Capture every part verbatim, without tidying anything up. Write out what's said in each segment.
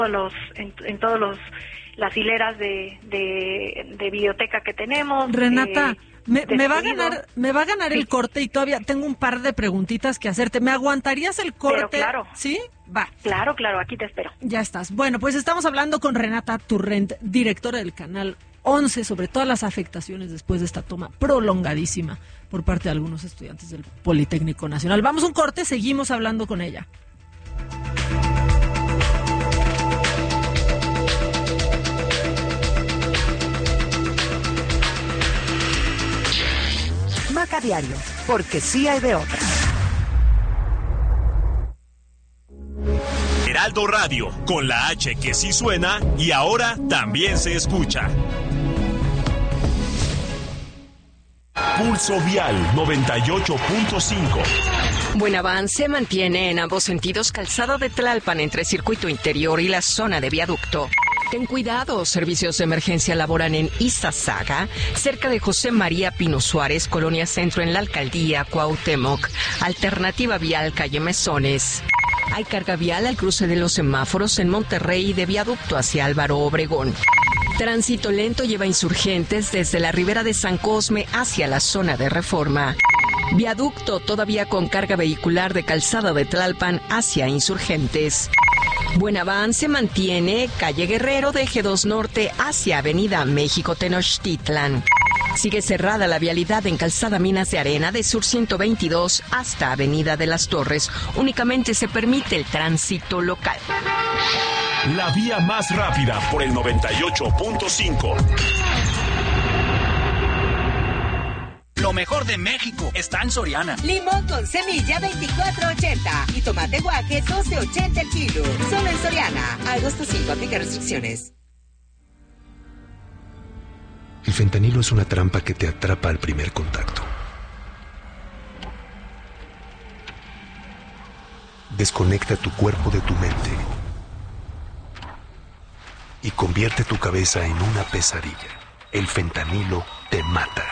los en, en todos los las hileras de, de, de videoteca que tenemos. Renata, eh, me, me va a ganar, me va a ganar sí. el corte y todavía tengo un par de preguntitas que hacerte. ¿Me aguantarías el corte? Pero claro. ¿Sí? Va. Claro, claro, aquí te espero. Ya estás. Bueno, pues estamos hablando con Renata Turrent, directora del Canal once, sobre todas las afectaciones después de esta toma prolongadísima por parte de algunos estudiantes del Politécnico Nacional. Vamos a un corte, seguimos hablando con ella. Maca Diario, porque sí hay de otra. Heraldo Radio, con la H que sí suena y ahora también se escucha. Pulso Vial noventa y ocho punto cinco. Buen avance mantiene en ambos sentidos calzada de Tlalpan entre circuito interior y la zona de viaducto. Ten cuidado, servicios de emergencia laboran en Izazaga, cerca de José María Pino Suárez, Colonia Centro en la Alcaldía Cuauhtémoc. Alternativa vial, calle Mesones. Hay carga vial al cruce de los semáforos en Monterrey de viaducto hacia Álvaro Obregón. Tránsito lento lleva Insurgentes desde la ribera de San Cosme hacia la zona de Reforma. Viaducto todavía con carga vehicular de calzada de Tlalpan hacia Insurgentes. Buen avance mantiene calle Guerrero de Eje dos Norte hacia Avenida México Tenochtitlan. Sigue cerrada la vialidad en Calzada Minas de Arena de Sur ciento veintidós hasta Avenida de las Torres. Únicamente se permite el tránsito local. La vía más rápida por el noventa y ocho punto cinco. Lo mejor de México está en Soriana. Limón con semilla veinticuatro ochenta y tomate guaje doce ochenta el kilo. Solo en Soriana. Agosto cinco, aplica restricciones. El fentanilo es una trampa que te atrapa al primer contacto. Desconecta tu cuerpo de tu mente y convierte tu cabeza en una pesadilla. El fentanilo te mata.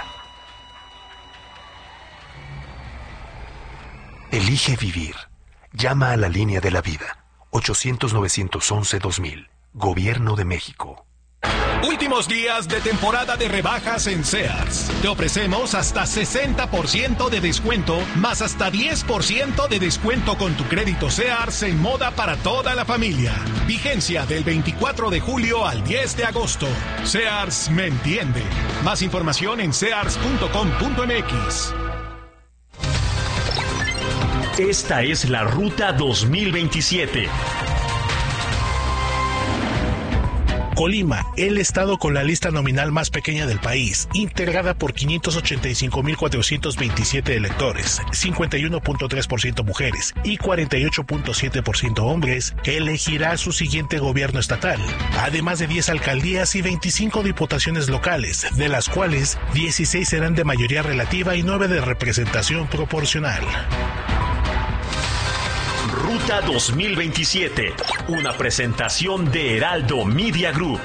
Elige vivir. Llama a la línea de la vida. ochocientos, novecientos once, dos mil. Gobierno de México. Últimos días de temporada de rebajas en Sears. Te ofrecemos hasta sesenta por ciento de descuento, más hasta diez por ciento de descuento con tu crédito Sears en moda para toda la familia. Vigencia del veinticuatro de julio al diez de agosto. Sears me entiende. Más información en sears punto com punto m x. Esta es la Ruta dos mil veintisiete. Colima, el estado con la lista nominal más pequeña del país, integrada por quinientos ochenta y cinco mil cuatrocientos veintisiete electores, cincuenta y uno punto tres por ciento mujeres y cuarenta y ocho punto siete por ciento hombres, elegirá su siguiente gobierno estatal, además de diez alcaldías y veinticinco diputaciones locales, de las cuales dieciséis serán de mayoría relativa y nueve de representación proporcional. Ruta dos mil veintisiete, una presentación de Heraldo Media Group.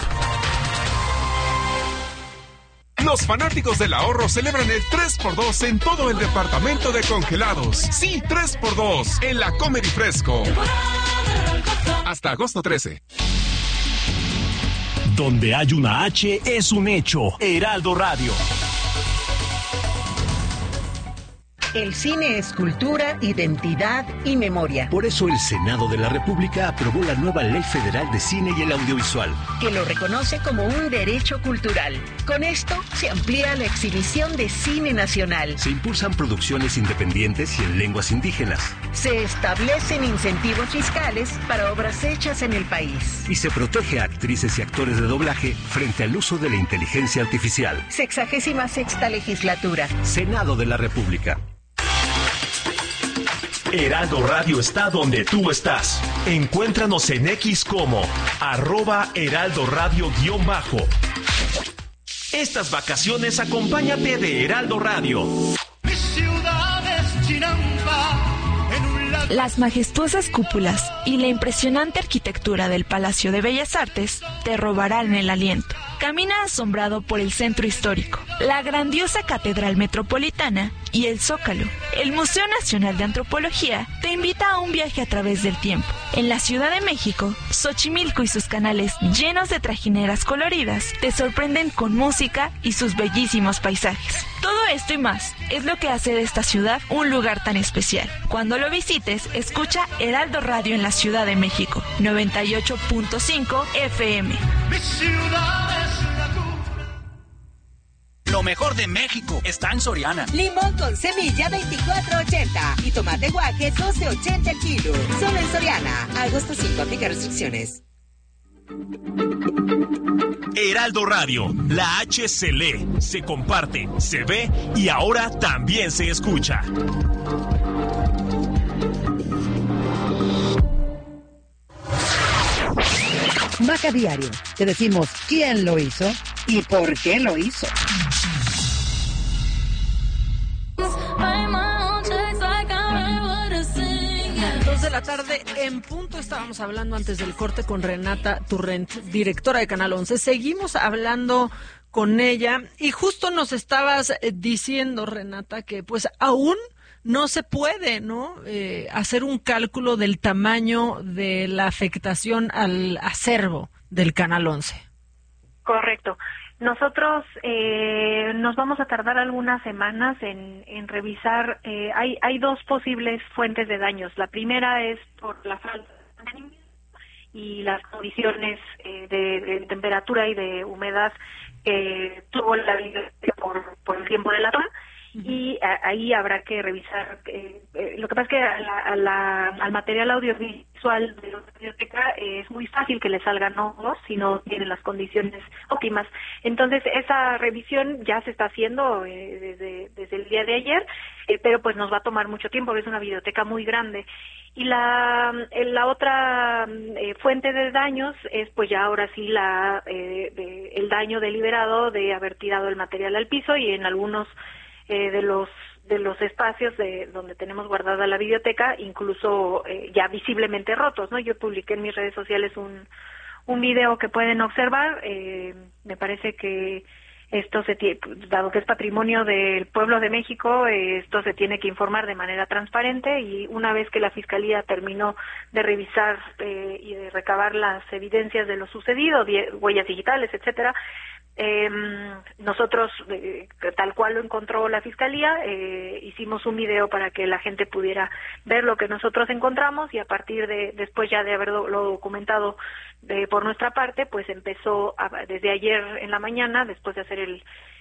Los fanáticos del ahorro celebran el tres por dos en todo el departamento de congelados. Sí, tres por dos en la Comer y Fresco. Hasta agosto trece. Donde hay una H es un hecho. Heraldo Radio. El cine es cultura, identidad y memoria. Por eso el Senado de la República aprobó la nueva Ley Federal de Cine y el Audiovisual, que lo reconoce como un derecho cultural. Con esto se amplía la exhibición de cine nacional. Se impulsan producciones independientes y en lenguas indígenas. Se establecen incentivos fiscales para obras hechas en el país. Y se protege a actrices y actores de doblaje frente al uso de la inteligencia artificial. Sexagésima sexta legislatura. Senado de la República. Heraldo Radio está donde tú estás. Encuéntranos en X como arroba Heraldo Radio guión bajo. Estas vacaciones acompáñate de Heraldo Radio. Las majestuosas cúpulas y la impresionante arquitectura del Palacio de Bellas Artes te robarán el aliento. Camina asombrado por el centro histórico, la grandiosa Catedral Metropolitana y el Zócalo. El Museo Nacional de Antropología te invita a un viaje a través del tiempo. En la Ciudad de México, Xochimilco y sus canales llenos de trajineras coloridas te sorprenden con música y sus bellísimos paisajes. Todo esto y más es lo que hace de esta ciudad un lugar tan especial. Cuando lo visites, escucha Heraldo Radio en la Ciudad de México, noventa y ocho punto cinco F M. Mi ciudad es lo mejor de México está en Soriana. Limón con semilla veinticuatro ochenta y tomate guaje doce ochenta el kilo. Solo en Soriana. Agosto cinco, aplica restricciones. Heraldo Radio, la H se lee, se comparte, se ve y ahora también se escucha. Maca Diario, te decimos quién lo hizo y por qué lo hizo. Dos de la tarde en punto. Estábamos hablando antes del corte con Renata Turrent, directora de Canal once. Seguimos hablando con ella y justo nos estabas diciendo, Renata, que pues aún no se puede, ¿no? Eh, hacer un cálculo del tamaño de la afectación al acervo del Canal once. Correcto. Nosotros eh, nos vamos a tardar algunas semanas en, en revisar. Eh, hay, hay dos posibles fuentes de daños. La primera es por la falta de mantenimiento y las condiciones eh, de, de temperatura y de humedad que tuvo la biblioteca por, por el tiempo de la toma. Y a, ahí habrá que revisar. Eh, eh, lo que pasa es que a la, a la, al material audiovisual de la biblioteca eh, es muy fácil que le salgan hongos si no tienen las condiciones óptimas. Entonces, esa revisión ya se está haciendo eh, desde, desde el día de ayer, eh, pero pues nos va a tomar mucho tiempo, porque es una biblioteca muy grande. Y la, la otra eh, fuente de daños es pues ya ahora sí la eh, de, el daño deliberado de haber tirado el material al piso y en algunos Eh, de los de los espacios de donde tenemos guardada la biblioteca, incluso eh, ya visiblemente rotos, ¿no? Yo publiqué en mis redes sociales un un video que pueden observar. Eh, me parece que esto se tiene, dado que es patrimonio del pueblo de México, eh, esto se tiene que informar de manera transparente, y una vez que la Fiscalía terminó de revisar eh, y de recabar las evidencias de lo sucedido, die- huellas digitales, etcétera, Eh, nosotros, eh, tal cual lo encontró la Fiscalía, eh, hicimos un video para que la gente pudiera ver lo que nosotros encontramos, y a partir de, después ya de haberlo lo documentado de, por nuestra parte, pues empezó a, desde ayer en la mañana, después de hacer el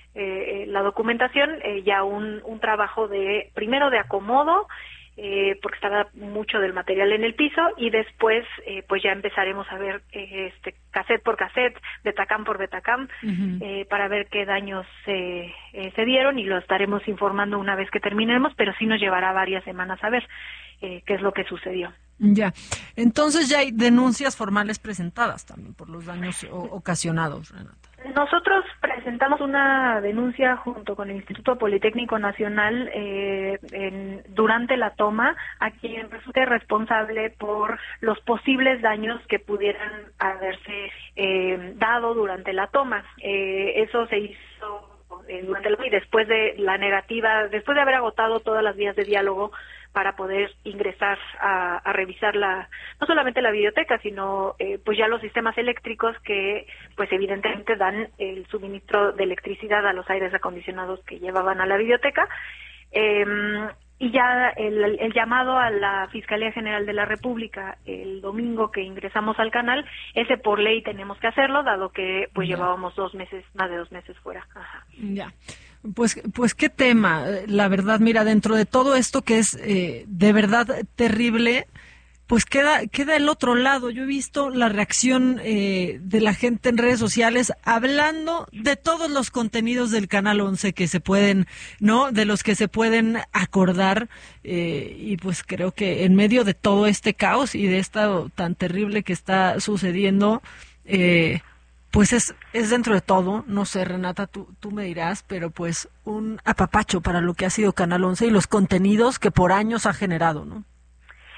eh, la documentación, eh, ya un, un trabajo de, primero de acomodo, Eh, porque estaba mucho del material en el piso, y después eh, pues ya empezaremos a ver eh, este cassette por cassette, betacam por betacam, uh-huh. eh, para ver qué daños eh, eh, se dieron, y lo estaremos informando una vez que terminemos, pero sí nos llevará varias semanas a ver eh, qué es lo que sucedió. Ya, entonces ya hay denuncias formales presentadas también por los daños o- ocasionados, Renata. Nosotros presentamos una denuncia junto con el Instituto Politécnico Nacional eh, en, durante la toma a quien resulte responsable por los posibles daños que pudieran haberse eh, dado durante la toma. Eh, eso se hizo eh, durante la, y después de la negativa, después de haber agotado todas las vías de diálogo para poder ingresar a, a revisar la, no solamente la biblioteca, sino eh, pues ya los sistemas eléctricos que pues evidentemente dan el suministro de electricidad a los aires acondicionados que llevaban a la biblioteca. Eh, y ya el, el llamado a la Fiscalía General de la República el domingo que ingresamos al canal, ese por ley tenemos que hacerlo, dado que pues ya llevábamos dos meses, más de dos meses fuera. Ajá. Ya. Pues, pues qué tema, la verdad, mira, dentro de todo esto que es eh, de verdad terrible, pues queda, queda el otro lado. Yo he visto la reacción eh, de la gente en redes sociales hablando de todos los contenidos del Canal once que se pueden, ¿no? De los que se pueden acordar, eh, y pues creo que en medio de todo este caos y de esto tan terrible que está sucediendo, eh, pues es, es dentro de todo, no sé, Renata, tú, tú me dirás, pero pues un apapacho para lo que ha sido Canal once y los contenidos que por años ha generado, ¿no?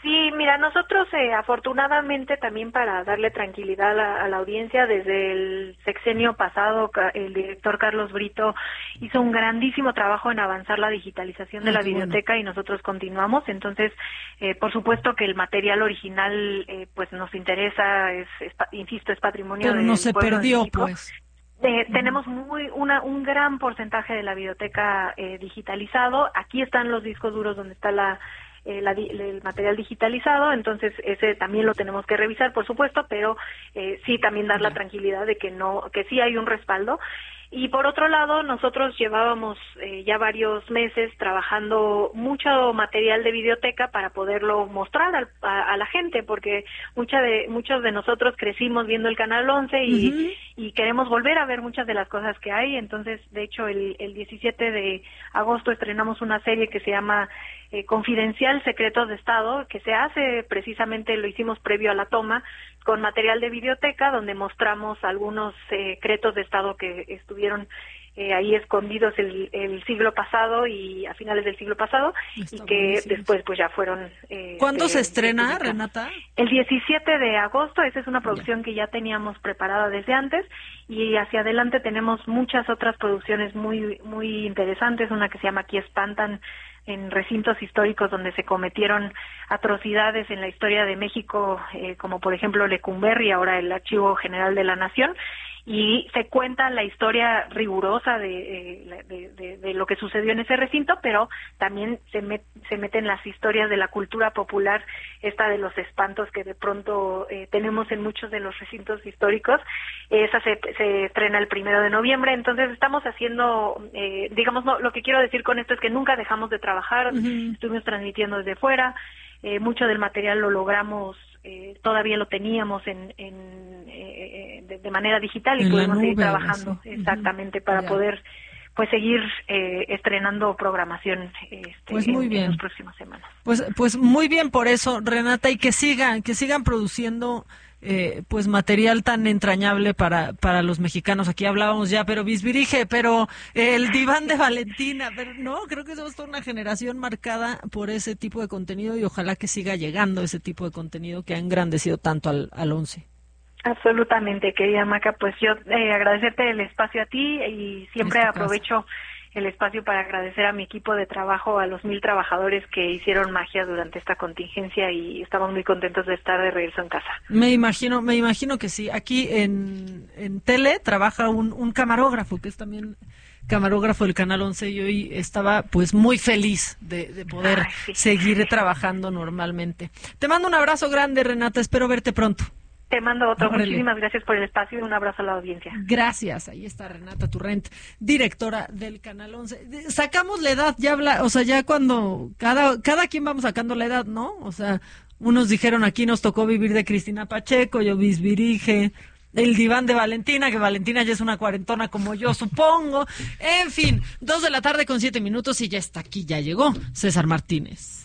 Sí, mira, nosotros eh, afortunadamente también para darle tranquilidad a la, a la audiencia, desde el sexenio pasado el director Carlos Brito hizo un grandísimo trabajo en avanzar la digitalización de Ay, la qué biblioteca bueno. y nosotros continuamos. Entonces, eh, por supuesto que el material original eh, pues nos interesa, es, es insisto, es patrimonio Pero del no se pueblo de perdió, México. pues. Eh, tenemos muy una, un gran porcentaje de la biblioteca eh, digitalizado. Aquí están los discos duros donde está la, eh, la di- el material digitalizado, entonces ese también lo tenemos que revisar, por supuesto, pero eh, sí también dar la tranquilidad de que no, que sí hay un respaldo. Y por otro lado, nosotros llevábamos eh, ya varios meses trabajando mucho material de videoteca para poderlo mostrar al, a, a la gente, porque mucha de, muchos de nosotros crecimos viendo el Canal once y, Ujú. y queremos volver a ver muchas de las cosas que hay. Entonces, de hecho, el, el diecisiete de agosto estrenamos una serie que se llama eh, Confidencial Secretos de Estado, que se hace precisamente, lo hicimos previo a la toma, con material de videoteca, donde mostramos algunos eh, secretos de Estado que estuvieron eh, ahí escondidos el, el siglo pasado y a finales del siglo pasado, Está y que buenísimo. después pues ya fueron... Eh, ¿Cuándo de- se estrena, de- Renata? El diecisiete de agosto. Esa es una producción que ya teníamos preparada desde antes, y hacia adelante tenemos muchas otras producciones muy muy interesantes, una que se llama Aquí Espantan, en recintos históricos donde se cometieron atrocidades en la historia de México, eh, como por ejemplo Lecumberri, ahora el Archivo General de la Nación, y se cuenta la historia rigurosa de, eh, de, de, de lo que sucedió en ese recinto, pero también se, met, se meten las historias de la cultura popular, esta de los espantos que de pronto eh, tenemos en muchos de los recintos históricos. Esa se, se estrena el primero de noviembre, entonces estamos haciendo, eh, digamos, no, lo que quiero decir con esto es que nunca dejamos de trabajar, Ujú. estuvimos transmitiendo desde fuera, eh, mucho del material lo logramos, eh, todavía lo teníamos en, en eh, de, de manera digital y En la pudimos seguir nube, trabajando así. exactamente Ujú. para Ya. poder pues seguir eh, estrenando programación este, Pues muy en, bien. en las próximas semanas. Pues, pues muy bien por eso, Renata, y que sigan, que sigan produciendo eh, pues material tan entrañable para, para los mexicanos. Aquí hablábamos ya, pero Bisbirige, pero el diván de Valentina, pero no, creo que somos toda una generación marcada por ese tipo de contenido y ojalá que siga llegando ese tipo de contenido que ha engrandecido tanto al, al once. Absolutamente, querida Maca, pues yo eh, agradecerte el espacio a ti y siempre Es tu casa. aprovecho el espacio para agradecer a mi equipo de trabajo, a los mil trabajadores que hicieron magia durante esta contingencia y estamos muy contentos de estar de regreso en casa. Me imagino, me imagino que sí. Aquí en, en tele trabaja un, un camarógrafo que es también camarógrafo del Canal once y hoy estaba pues muy feliz de, de poder Ay, sí. seguir trabajando normalmente. Te mando un abrazo grande, Renata, espero verte pronto. Te mando otro. Órale. Muchísimas gracias por el espacio y un abrazo a la audiencia. Gracias, ahí está Renata Turrent, directora del Canal once. De- Sacamos la edad, ya habla, o sea, ya cuando cada cada quien vamos sacando la edad, ¿no? O sea, unos dijeron aquí nos tocó vivir de Cristina Pacheco, yo Bisbirige, el diván de Valentina, que Valentina ya es una cuarentona como yo, supongo. En fin, dos de la tarde con siete minutos y ya está aquí, ya llegó César Martínez.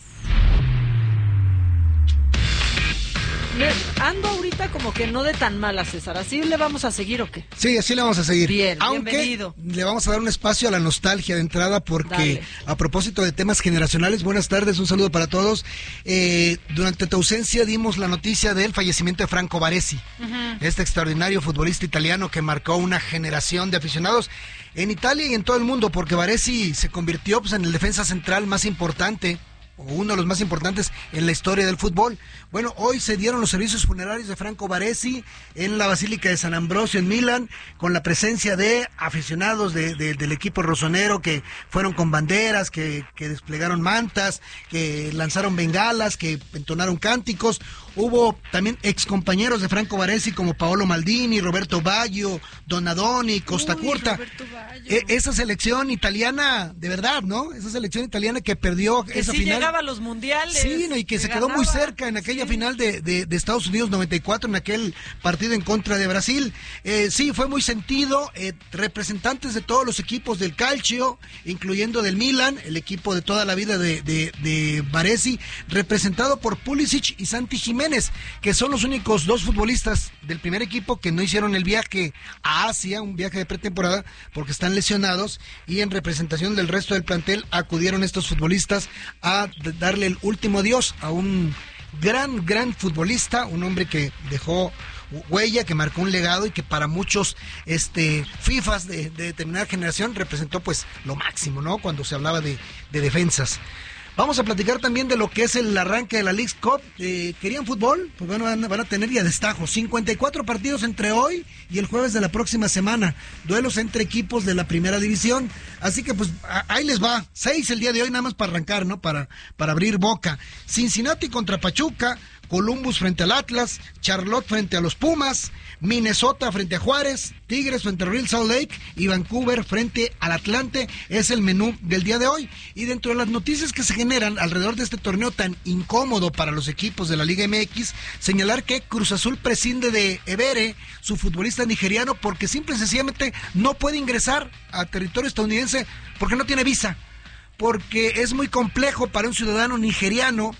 Me- ando ahorita como que no de tan mala, César. ¿Así le vamos a seguir o qué? Sí, así le vamos a seguir. Bien, Aunque bienvenido. le vamos a dar un espacio a la nostalgia de entrada porque Dale. a propósito de temas generacionales, buenas tardes, un saludo para todos. Eh, durante tu ausencia dimos la noticia del fallecimiento de Franco Baresi, este extraordinario futbolista italiano que marcó una generación de aficionados en Italia y en todo el mundo, porque Baresi se convirtió pues, en el defensa central más importante, o uno de los más importantes en la historia del fútbol. Bueno, hoy se dieron los servicios funerarios de Franco Baresi en la Basílica de San Ambrosio en Milán, con la presencia de aficionados de, de, del equipo rosonero que fueron con banderas, que, que desplegaron mantas, que lanzaron bengalas, que entonaron cánticos. Hubo también excompañeros de Franco Baresi como Paolo Maldini, Roberto Baggio, Donadoni, Costa Uy, Curta. Roberto Baggio. E- esa selección italiana, de verdad, ¿no? Esa selección italiana que perdió Que esa sí final. llegaba a los mundiales. Sí, no, y que se quedó ganaba. muy cerca en aquella final de, de, de Estados Unidos noventa y cuatro, en aquel partido en contra de Brasil. Eh, sí, fue muy sentido. Eh, representantes de todos los equipos del Calcio, incluyendo del Milan, el equipo de toda la vida de, de, de Baresi, representado por Pulisic y Santi Jiménez, que son los únicos dos futbolistas del primer equipo que no hicieron el viaje a Asia, un viaje de pretemporada, porque están lesionados, y en representación del resto del plantel acudieron estos futbolistas a d- darle el último adiós a un gran, gran futbolista, un hombre que dejó huella, que marcó un legado y que para muchos este FIFAs de, de determinada generación representó pues lo máximo, ¿no? Cuando se hablaba de, de defensas. Vamos a platicar también de lo que es el arranque de la Leagues Cup. Eh, ¿Querían fútbol? Pues bueno, van, van a tener ya destajo. cincuenta y cuatro partidos entre hoy y el jueves de la próxima semana. Duelos entre equipos de la primera división. Así que pues a, ahí les va. Seis el día de hoy nada más para arrancar, ¿no? Para, para abrir boca. Cincinnati contra Pachuca. Columbus frente al Atlas, Charlotte frente a los Pumas, Minnesota frente a Juárez, Tigres frente a Real Salt Lake y Vancouver frente al Atlante. Es el menú del día de hoy. Y dentro de las noticias que se generan alrededor de este torneo tan incómodo para los equipos de la Liga M X, señalar que Cruz Azul prescinde de Ebere, su futbolista nigeriano, porque simple y sencillamente no puede ingresar a territorio estadounidense porque no tiene visa, porque es muy complejo para un ciudadano nigeriano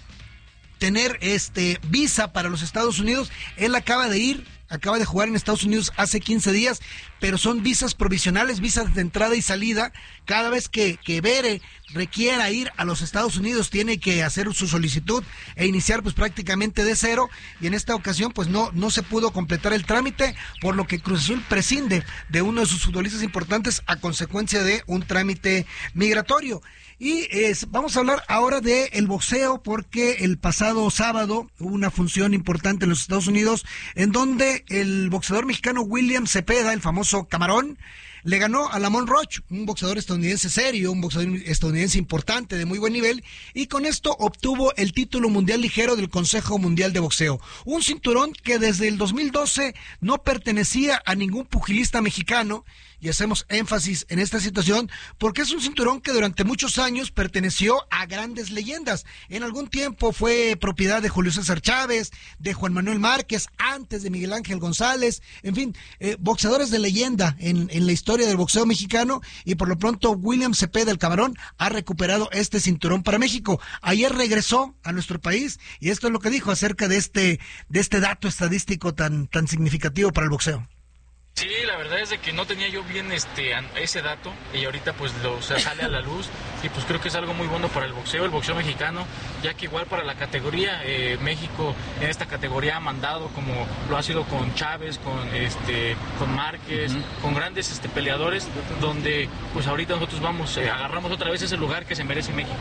tener este visa para los Estados Unidos. Él acaba de ir, acaba de jugar en Estados Unidos hace quince días, pero son visas provisionales, visas de entrada y salida. Cada vez que, que Bere requiera ir a los Estados Unidos, tiene que hacer su solicitud e iniciar pues prácticamente de cero, y en esta ocasión pues no, no se pudo completar el trámite, por lo que Cruz Azul prescinde de uno de sus futbolistas importantes a consecuencia de un trámite migratorio. Y eh, vamos a hablar ahora de el boxeo, porque el pasado sábado hubo una función importante en los Estados Unidos en donde el boxeador mexicano William Cepeda, el famoso Camarón, le ganó a Lamont Roach, un boxeador estadounidense serio, un boxeador estadounidense importante, de muy buen nivel, y con esto obtuvo el título mundial ligero del Consejo Mundial de Boxeo. Un cinturón que desde el dos mil doce no pertenecía a ningún pugilista mexicano, y hacemos énfasis en esta situación porque es un cinturón que durante muchos años perteneció a grandes leyendas. En algún tiempo fue propiedad de Julio César Chávez, de Juan Manuel Márquez, antes de Miguel Ángel González, en fin, eh, boxeadores de leyenda en, en la historia del boxeo mexicano, y por lo pronto William Cepeda, el Camarón, ha recuperado este cinturón para México. Ayer regresó a nuestro país y esto es lo que dijo acerca de este, de este dato estadístico tan, tan significativo para el boxeo. Sí, la verdad es de que no tenía yo bien este ese dato, y ahorita pues lo o sea, sale a la luz, y pues creo que es algo muy bueno para el boxeo, el boxeo mexicano, ya que igual para la categoría, eh, México en esta categoría ha mandado, como lo ha sido con Chávez, con este con Márquez, uh-huh. con grandes este peleadores, donde pues ahorita nosotros vamos, eh, agarramos otra vez ese lugar que se merece México.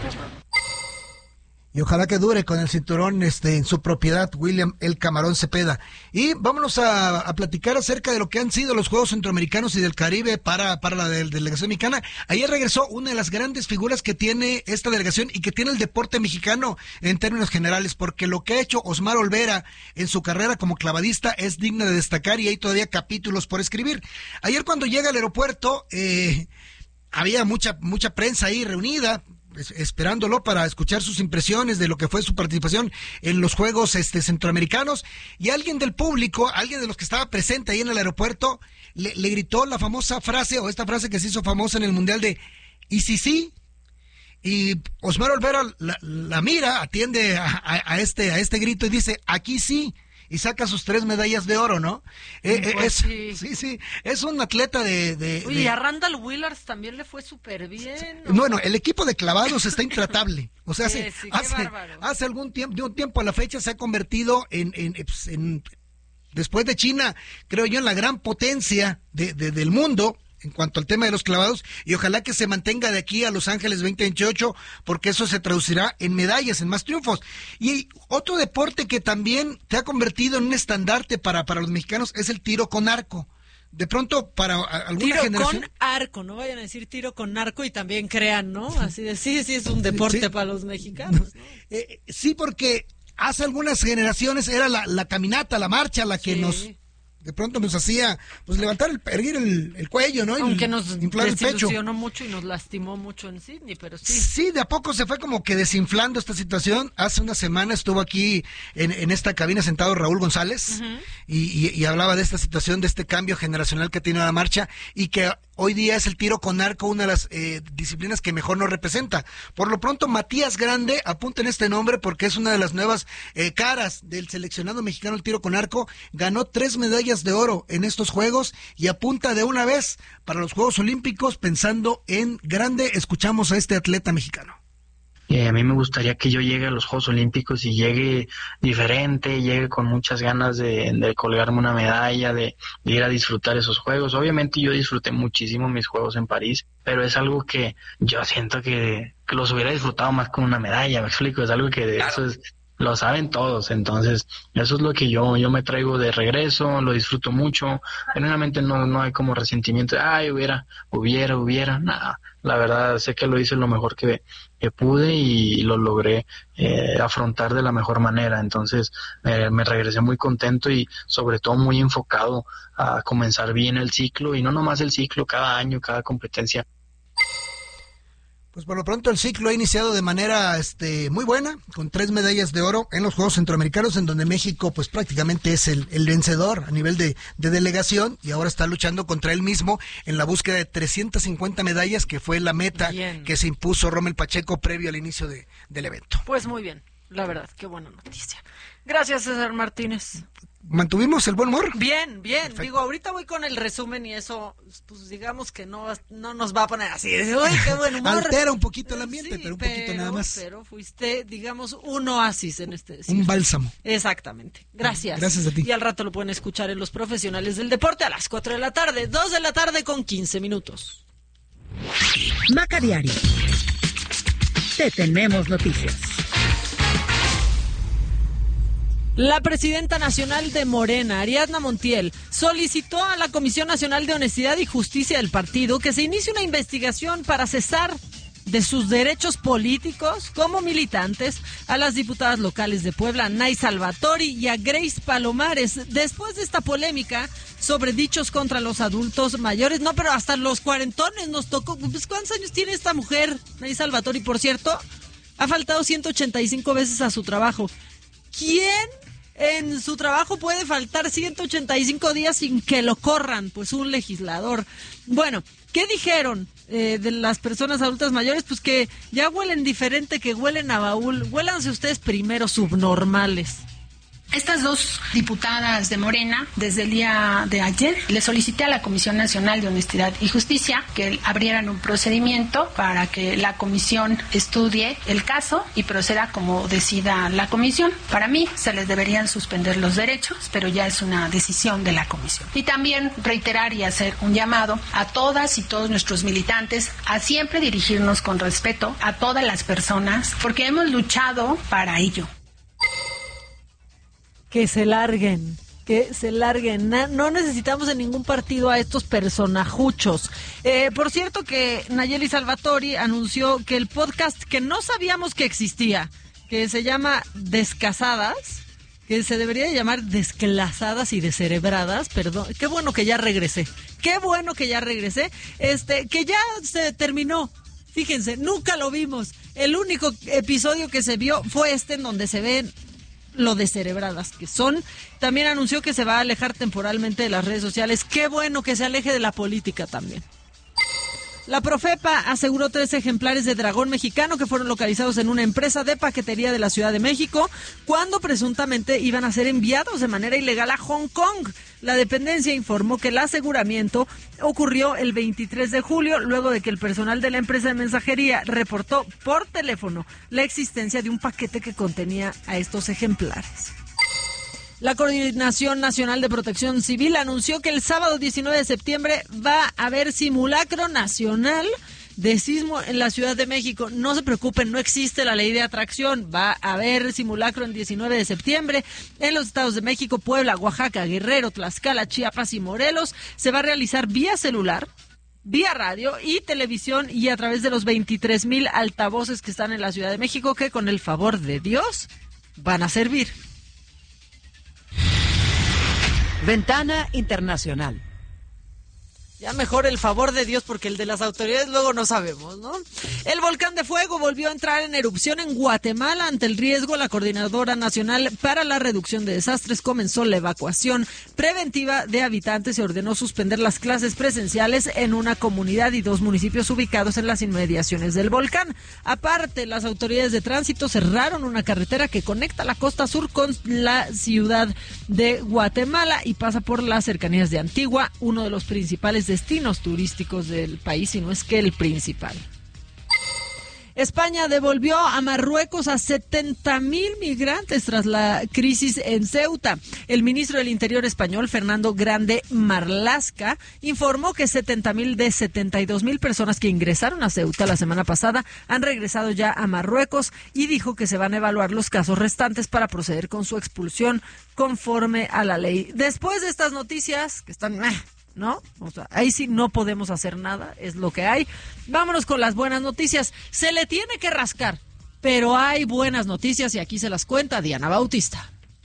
Y ojalá que dure con el cinturón este, en su propiedad, William el Camarón Cepeda. Y vámonos a, a platicar acerca de lo que han sido los Juegos Centroamericanos y del Caribe para, para la de, delegación mexicana. Ayer regresó una de las grandes figuras que tiene esta delegación y que tiene el deporte mexicano en términos generales, porque lo que ha hecho Osmar Olvera en su carrera como clavadista es digno de destacar, y hay todavía capítulos por escribir. Ayer cuando llega al aeropuerto, eh, había mucha, mucha prensa ahí reunida, esperándolo para escuchar sus impresiones de lo que fue su participación en los Juegos este, Centroamericanos, y alguien del público, alguien de los que estaba presente ahí en el aeropuerto, le, le gritó la famosa frase, o esta frase que se hizo famosa en el Mundial de ¿y si sí? Y Osmar Olvera la, la mira, atiende a, a, a, este, a este grito y dice, aquí sí, y saca sus tres medallas de oro, ¿no? Eh, pues es, sí. sí, sí, es un atleta de... de Uy, de... y a Randall Willars también le fue súper bien, ¿no? Bueno, el equipo de clavados está intratable. O sea, hace, sí, sí, hace, hace algún tiempo, de un tiempo a la fecha se ha convertido en, en, en después de China, creo yo, en la gran potencia de, de, del mundo en cuanto al tema de los clavados, y ojalá que se mantenga de aquí a Los Ángeles veinte veintiocho, porque eso se traducirá en medallas, en más triunfos. Y otro deporte que también se ha convertido en un estandarte para, para los mexicanos es el tiro con arco. De pronto, para alguna tiro generación... con arco, no vayan a decir tiro con arco y también crean, ¿no? Así de, sí, sí, es un deporte sí. para los mexicanos, ¿no? eh, sí, porque hace algunas generaciones era la, la caminata, la marcha, la que sí. nos... de pronto nos hacía pues levantar, el, erguir el, el cuello, ¿no? Aunque nos inflar el pecho. Desilusionó mucho y nos lastimó mucho en Sydney, pero sí. Sí, de a poco se fue como que desinflando esta situación. Hace una semana estuvo aquí en, en esta cabina sentado Raúl González, uh-huh. y, y, y hablaba de esta situación, de este cambio generacional que tiene la marcha, y que hoy día es el tiro con arco una de las eh, disciplinas que mejor nos representa. Por lo pronto, Matías Grande, apunten este nombre porque es una de las nuevas eh, caras del seleccionado mexicano el tiro con arco, ganó tres medallas de oro en estos Juegos y apunta de una vez para los Juegos Olímpicos pensando en grande. Escuchamos a este atleta mexicano. Eh, a mí me gustaría que yo llegue a los Juegos Olímpicos y llegue diferente, llegue con muchas ganas de, de colgarme una medalla, de, de ir a disfrutar esos Juegos. Obviamente yo disfruté muchísimo mis Juegos en París, pero es algo que yo siento que, que los hubiera disfrutado más con una medalla, me explico, es algo que de eso es... Lo saben todos, entonces eso es lo que yo yo me traigo de regreso, lo disfruto mucho, generalmente no no hay como resentimiento, de, ay, hubiera, hubiera, hubiera, nada, la verdad sé que lo hice lo mejor que, que pude y lo logré eh, afrontar de la mejor manera, entonces eh, me regresé muy contento y sobre todo muy enfocado a comenzar bien el ciclo y no nomás el ciclo, cada año, cada competencia. Pues por lo pronto el ciclo ha iniciado de manera este, muy buena, con tres medallas de oro en los Juegos Centroamericanos, en donde México pues prácticamente es el, el vencedor a nivel de, de delegación, y ahora está luchando contra él mismo en la búsqueda de trescientas cincuenta medallas, que fue la meta bien. que se impuso Rommel Pacheco previo al inicio de, del evento. Pues muy bien, la verdad, qué buena noticia. Gracias, César Martínez. ¿Mantuvimos el buen humor? Bien, bien. Perfecto. Digo, ahorita voy con el resumen y eso, pues digamos que no, no nos va a poner así. Uy, qué buen humor. Altera un poquito el ambiente, sí, pero un pero, poquito nada más. Pero fuiste, digamos, un oasis en este desierto. Un bálsamo. Exactamente. Gracias. Gracias a ti. Y al rato lo pueden escuchar en Los Profesionales del Deporte a las cuatro de la tarde, dos de la tarde con quince minutos. Maca Diario. Te tenemos noticias. La presidenta nacional de Morena, Ariadna Montiel, solicitó a la Comisión Nacional de Honestidad y Justicia del partido que se inicie una investigación para cesar de sus derechos políticos como militantes a las diputadas locales de Puebla, Nay Salvatori, y a Grace Palomares, después de esta polémica sobre dichos contra los adultos mayores. No, pero hasta los cuarentones nos tocó. Pues, ¿cuántos años tiene esta mujer, Nay Salvatori? Por cierto, ha faltado ciento ochenta y cinco veces a su trabajo. ¿Quién en su trabajo puede faltar ciento ochenta y cinco días sin que lo corran? Pues un legislador. Bueno, ¿qué dijeron eh, de las personas adultas mayores? Pues que ya huelen diferente, que huelen a baúl. Huélanse ustedes primero, subnormales. Estas dos diputadas de Morena, desde el día de ayer, le solicité a la Comisión Nacional de Honestidad y Justicia que abrieran un procedimiento para que la comisión estudie el caso y proceda como decida la comisión. Para mí, se les deberían suspender los derechos, pero ya es una decisión de la comisión. Y también reiterar y hacer un llamado a todas y todos nuestros militantes a siempre dirigirnos con respeto a todas las personas, porque hemos luchado para ello. Que se larguen, que se larguen. No necesitamos en ningún partido a estos personajuchos. Eh, por cierto que Nayeli Salvatori anunció que el podcast que no sabíamos que existía, que se llama Descasadas, que se debería llamar Desclasadas y Descerebradas, perdón, qué bueno que ya regresé, qué bueno que ya regresé, este, que ya se terminó. Fíjense, nunca lo vimos. El único episodio que se vio fue este en donde se ven lo descerebradas que son. También anunció que se va a alejar temporalmente de las redes sociales. Qué bueno que se aleje de la política también. La Profepa aseguró tres ejemplares de dragón mexicano que fueron localizados en una empresa de paquetería de la Ciudad de México cuando presuntamente iban a ser enviados de manera ilegal a Hong Kong. La dependencia informó que el aseguramiento ocurrió el veintitrés de julio, luego de que el personal de la empresa de mensajería reportó por teléfono la existencia de un paquete que contenía a estos ejemplares. La Coordinación Nacional de Protección Civil anunció que el sábado diecinueve de septiembre va a haber simulacro nacional de sismo en la Ciudad de México. No se preocupen, no existe la ley de atracción. Va a haber simulacro el diecinueve de septiembre en los estados de México, Puebla, Oaxaca, Guerrero, Tlaxcala, Chiapas y Morelos. Se va a realizar vía celular, vía radio y televisión y a través de los veintitrés mil altavoces que están en la Ciudad de México, que con el favor de Dios van a servir. Ventana Internacional. Ya mejor el favor de Dios, porque el de las autoridades luego no sabemos, ¿no? El volcán de fuego volvió a entrar en erupción en Guatemala. Ante el riesgo, la Coordinadora Nacional para la Reducción de Desastres comenzó la evacuación preventiva de habitantes y ordenó suspender las clases presenciales en una comunidad y dos municipios ubicados en las inmediaciones del volcán. Aparte, las autoridades de tránsito cerraron una carretera que conecta la costa sur con la ciudad de Guatemala y pasa por las cercanías de Antigua, uno de los principales destinos turísticos del país, y no es que el principal. España devolvió a Marruecos a setenta mil migrantes tras la crisis en Ceuta. El ministro del Interior español, Fernando Grande Marlasca, informó que setenta mil de setenta y dos mil personas que ingresaron a Ceuta la semana pasada han regresado ya a Marruecos y dijo que se van a evaluar los casos restantes para proceder con su expulsión conforme a la ley. Después de estas noticias, que están... ¿no? O sea, ahí sí no podemos hacer nada, es lo que hay. Vámonos con las buenas noticias. Se le tiene que rascar, pero hay buenas noticias y aquí se las cuenta Diana Bautista.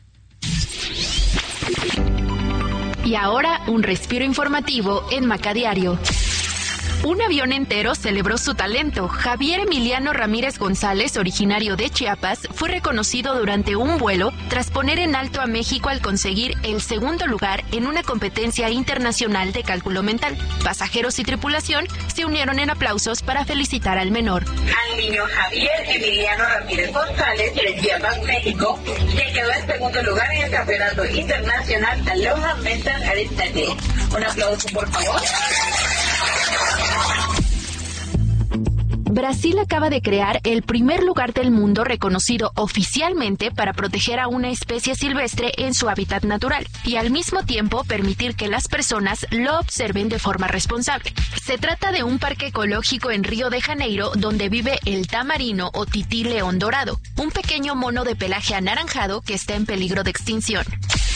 Y ahora un respiro informativo en Maca Diario. Un avión entero celebró su talento. Javier Emiliano Ramírez González, originario de Chiapas, fue reconocido durante un vuelo tras poner en alto a México al conseguir el segundo lugar en una competencia internacional de cálculo mental. Pasajeros y tripulación se unieron en aplausos para felicitar al menor. Al niño Javier Emiliano Ramírez González de Chiapas, México, que quedó en segundo lugar en el Campeonato Internacional Aloha Mental Arithmetic. Un aplauso, por favor. Brasil acaba de crear el primer lugar del mundo reconocido oficialmente para proteger a una especie silvestre en su hábitat natural y al mismo tiempo permitir que las personas lo observen de forma responsable. Se trata de un parque ecológico en Río de Janeiro donde vive el tamarino o tití león dorado, un pequeño mono de pelaje anaranjado que está en peligro de extinción.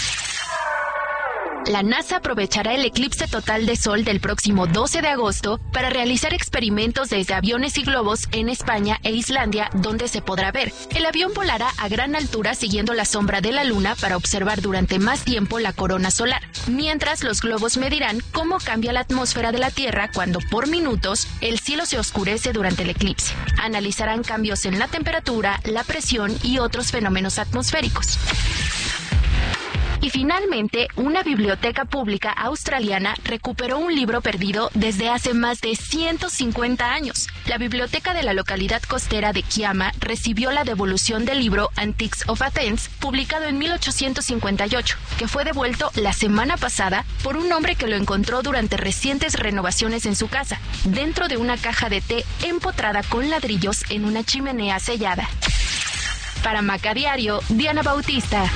La NASA aprovechará el eclipse total de sol del próximo doce de agosto para realizar experimentos desde aviones y globos en España e Islandia, donde se podrá ver. El avión volará a gran altura siguiendo la sombra de la luna para observar durante más tiempo la corona solar, mientras los globos medirán cómo cambia la atmósfera de la Tierra cuando por minutos el cielo se oscurece durante el eclipse. Analizarán cambios en la temperatura, la presión y otros fenómenos atmosféricos. Y finalmente, una biblioteca pública australiana recuperó un libro perdido desde hace más de ciento cincuenta años. La biblioteca de la localidad costera de Kiama recibió la devolución del libro Antiques of Athens, publicado en mil ochocientos cincuenta y ocho, que fue devuelto la semana pasada por un hombre que lo encontró durante recientes renovaciones en su casa, dentro de una caja de té empotrada con ladrillos en una chimenea sellada. Para Maca Diario, Diana Bautista.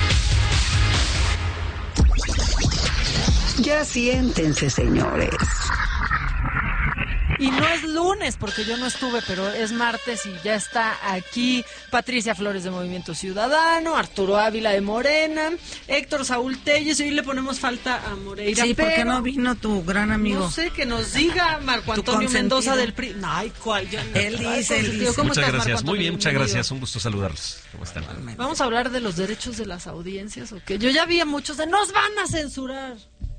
Ya siéntense, señores. Y no es lunes, porque yo no estuve, pero es martes y ya está aquí Patricia Flores de Movimiento Ciudadano, Arturo Ávila de Morena, Héctor Saúl Telles, y hoy le ponemos falta a Moreira. Sí, pero porque no vino tu gran amigo. No sé, que nos diga Marco Antonio Mendoza del P R I. Ay, ¿cuál? Yo, él dice, él dice. ¿Cómo muchas estás, gracias, Marco muy bien, muchas Bienvenido. gracias, un gusto saludarlos. ¿Cómo están? Vamos a hablar de los derechos de las audiencias, ¿o qué? Yo ya vi a muchos de, nos van a censurar.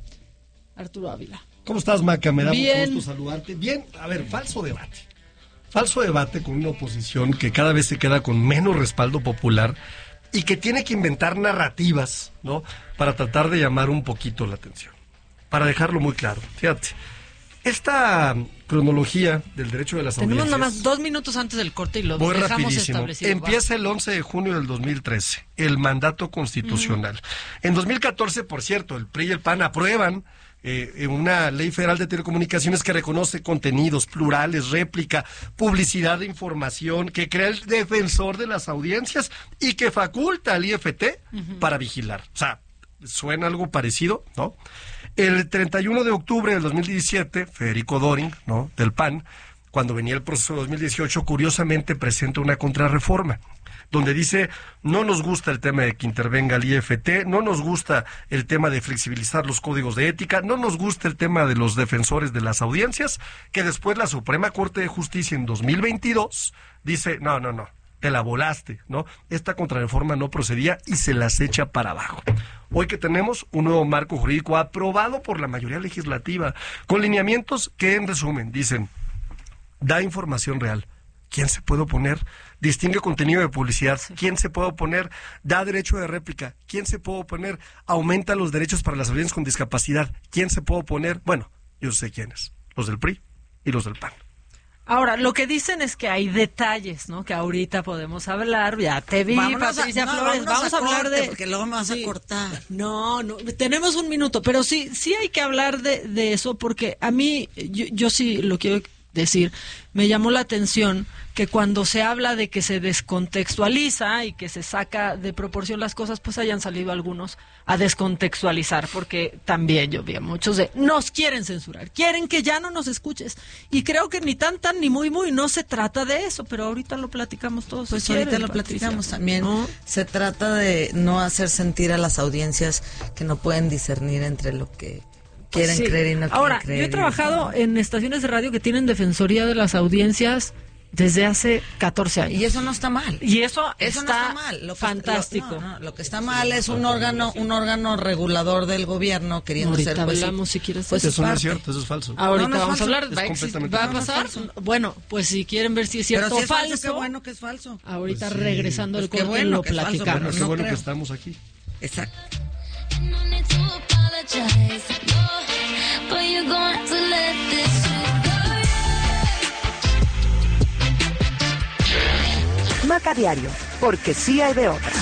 Arturo Ávila. ¿Cómo estás, Maca? Me da Bien. mucho gusto saludarte. Bien, a ver, falso debate. Falso debate con una oposición que cada vez se queda con menos respaldo popular y que tiene que inventar narrativas, ¿no? Para tratar de llamar un poquito la atención. Para dejarlo muy claro. Fíjate, esta cronología del derecho de las Tenemos audiencias... nada más dos minutos antes del corte y lo Voy dejamos rapidísimo. establecido. Empieza el once de junio del dos mil trece, el mandato constitucional. Uh-huh. En dos mil catorce, por cierto, el P R I y el P A N aprueban eh, una ley federal de telecomunicaciones que reconoce contenidos plurales, réplica, publicidad de información, que crea el defensor de las audiencias y que faculta al I F T uh-huh. para vigilar. O sea, ¿suena algo parecido? ¿No? El treinta y uno de octubre del dos mil diecisiete, Federico Doring, ¿no?, del P A N, cuando venía el proceso de dos mil dieciocho, curiosamente presenta una contrarreforma, donde dice, no nos gusta el tema de que intervenga el I F T, no nos gusta el tema de flexibilizar los códigos de ética, no nos gusta el tema de los defensores de las audiencias, que después la Suprema Corte de Justicia en dos mil veintidós dice, no, no, no, te la volaste, ¿no? Esta contrarreforma no procedía y se las echa para abajo. Hoy que tenemos un nuevo marco jurídico aprobado por la mayoría legislativa, con lineamientos que, en resumen, dicen, da información real. ¿Quién se puede oponer? Distingue contenido de publicidad. ¿Quién se puede oponer? Da derecho de réplica. ¿Quién se puede oponer? Aumenta los derechos para las audiencias con discapacidad. ¿Quién se puede oponer? Bueno, yo sé quiénes. Los del P R I y los del P A N. Ahora, lo que dicen es que hay detalles, ¿no? Que ahorita podemos hablar. Ya te vi, vámonos Patricia a, no, Flores. Vamos a, a hablar corte, de... porque luego me vas sí. a cortar. No, no, tenemos un minuto, pero sí, sí hay que hablar de, de eso, porque a mí, yo, yo sí lo quiero decir, me llamó la atención que cuando se habla de que se descontextualiza y que se saca de proporción las cosas, pues hayan salido algunos a descontextualizar, porque también yo vi a muchos de, nos quieren censurar, quieren que ya no nos escuches, y creo que ni tan tan ni muy muy, no se trata de eso, pero ahorita lo platicamos todos. Pues si ahorita quieren, lo Patricia. platicamos también, ¿No? Se trata de no hacer sentir a las audiencias que no pueden discernir entre lo que quieren Sí. creer y no quieren Ahora, creer. yo he trabajado en estaciones de radio que tienen defensoría de las audiencias desde hace catorce años. Y eso no está mal. Y eso, Eso está, no está mal. Lo que, fantástico. Lo, no, no, lo que está mal es un órgano, un órgano regulador del gobierno queriendo Ahorita ser pues, hablamos si quieres. pues, eso no parte. es cierto, eso es falso. Ahorita No, no es vamos falso. a hablar. Es ¿Va, a, completamente ¿va a falso. pasar? No, no es falso. Bueno, pues si quieren ver si es cierto Pero si o es falso, falso. qué bueno que es falso. Ahorita Pues sí. regresando Pues el qué corte bueno lo que es falso, platicamos. pero Qué no bueno creo. que estamos aquí. Exacto. Maca Diario, porque sí hay de otra.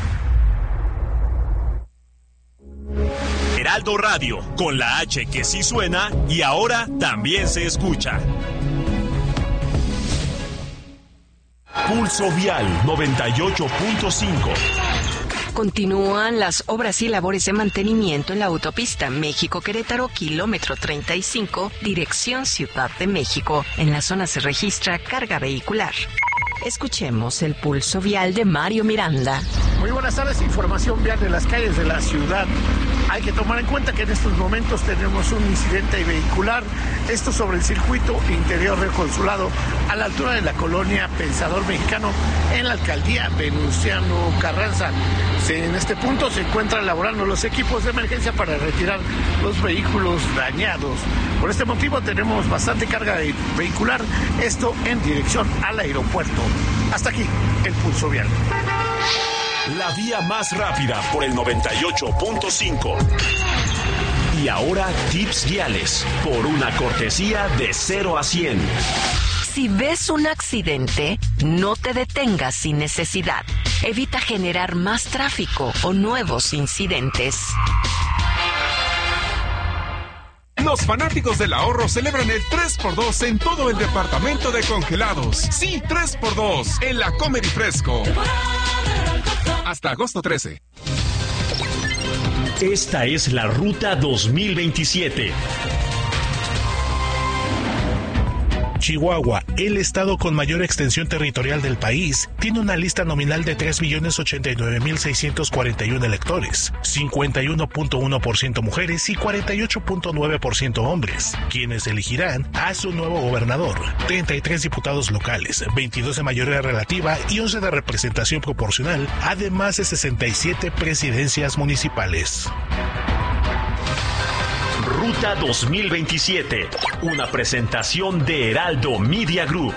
Heraldo Radio, con la H que sí suena y ahora también se escucha. Pulso Vial noventa y ocho punto cinco. Continúan las obras y labores de mantenimiento en la autopista México-Querétaro, kilómetro treinta y cinco, dirección Ciudad de México. En la zona se registra carga vehicular. Escuchemos el pulso vial de Mario Miranda. Muy buenas tardes, información vial de las calles de la ciudad. Hay que tomar en cuenta que en estos momentos tenemos un incidente vehicular, esto sobre el circuito interior del Consulado, a la altura de la colonia Pensador Mexicano, en la alcaldía Venustiano Carranza. En este punto se encuentran laborando los equipos de emergencia para retirar los vehículos dañados. Por este motivo tenemos bastante carga vehicular, esto en dirección al aeropuerto. Hasta aquí el pulso vial. La vía más rápida por el noventa y ocho punto cinco. Y ahora tips viales por una cortesía de cero a cien. Si ves un accidente, no te detengas sin necesidad. Evita generar más tráfico o nuevos incidentes. Los fanáticos del ahorro celebran el tres por dos en todo el departamento de congelados. Sí, tres por dos en la Comer y Fresco. Hasta agosto trece. Esta es la Ruta dos mil veintisiete. Chihuahua, el estado con mayor extensión territorial del país, tiene una lista nominal de tres millones ochenta y nueve mil seiscientos cuarenta y uno electores, cincuenta y uno punto uno por ciento mujeres y cuarenta y ocho punto nueve por ciento hombres, quienes elegirán a su nuevo gobernador, treinta y tres diputados locales, veintidós de mayoría relativa y once de representación proporcional, además de sesenta y siete presidencias municipales. Ruta dos mil veintisiete, una presentación de Heraldo Media Group.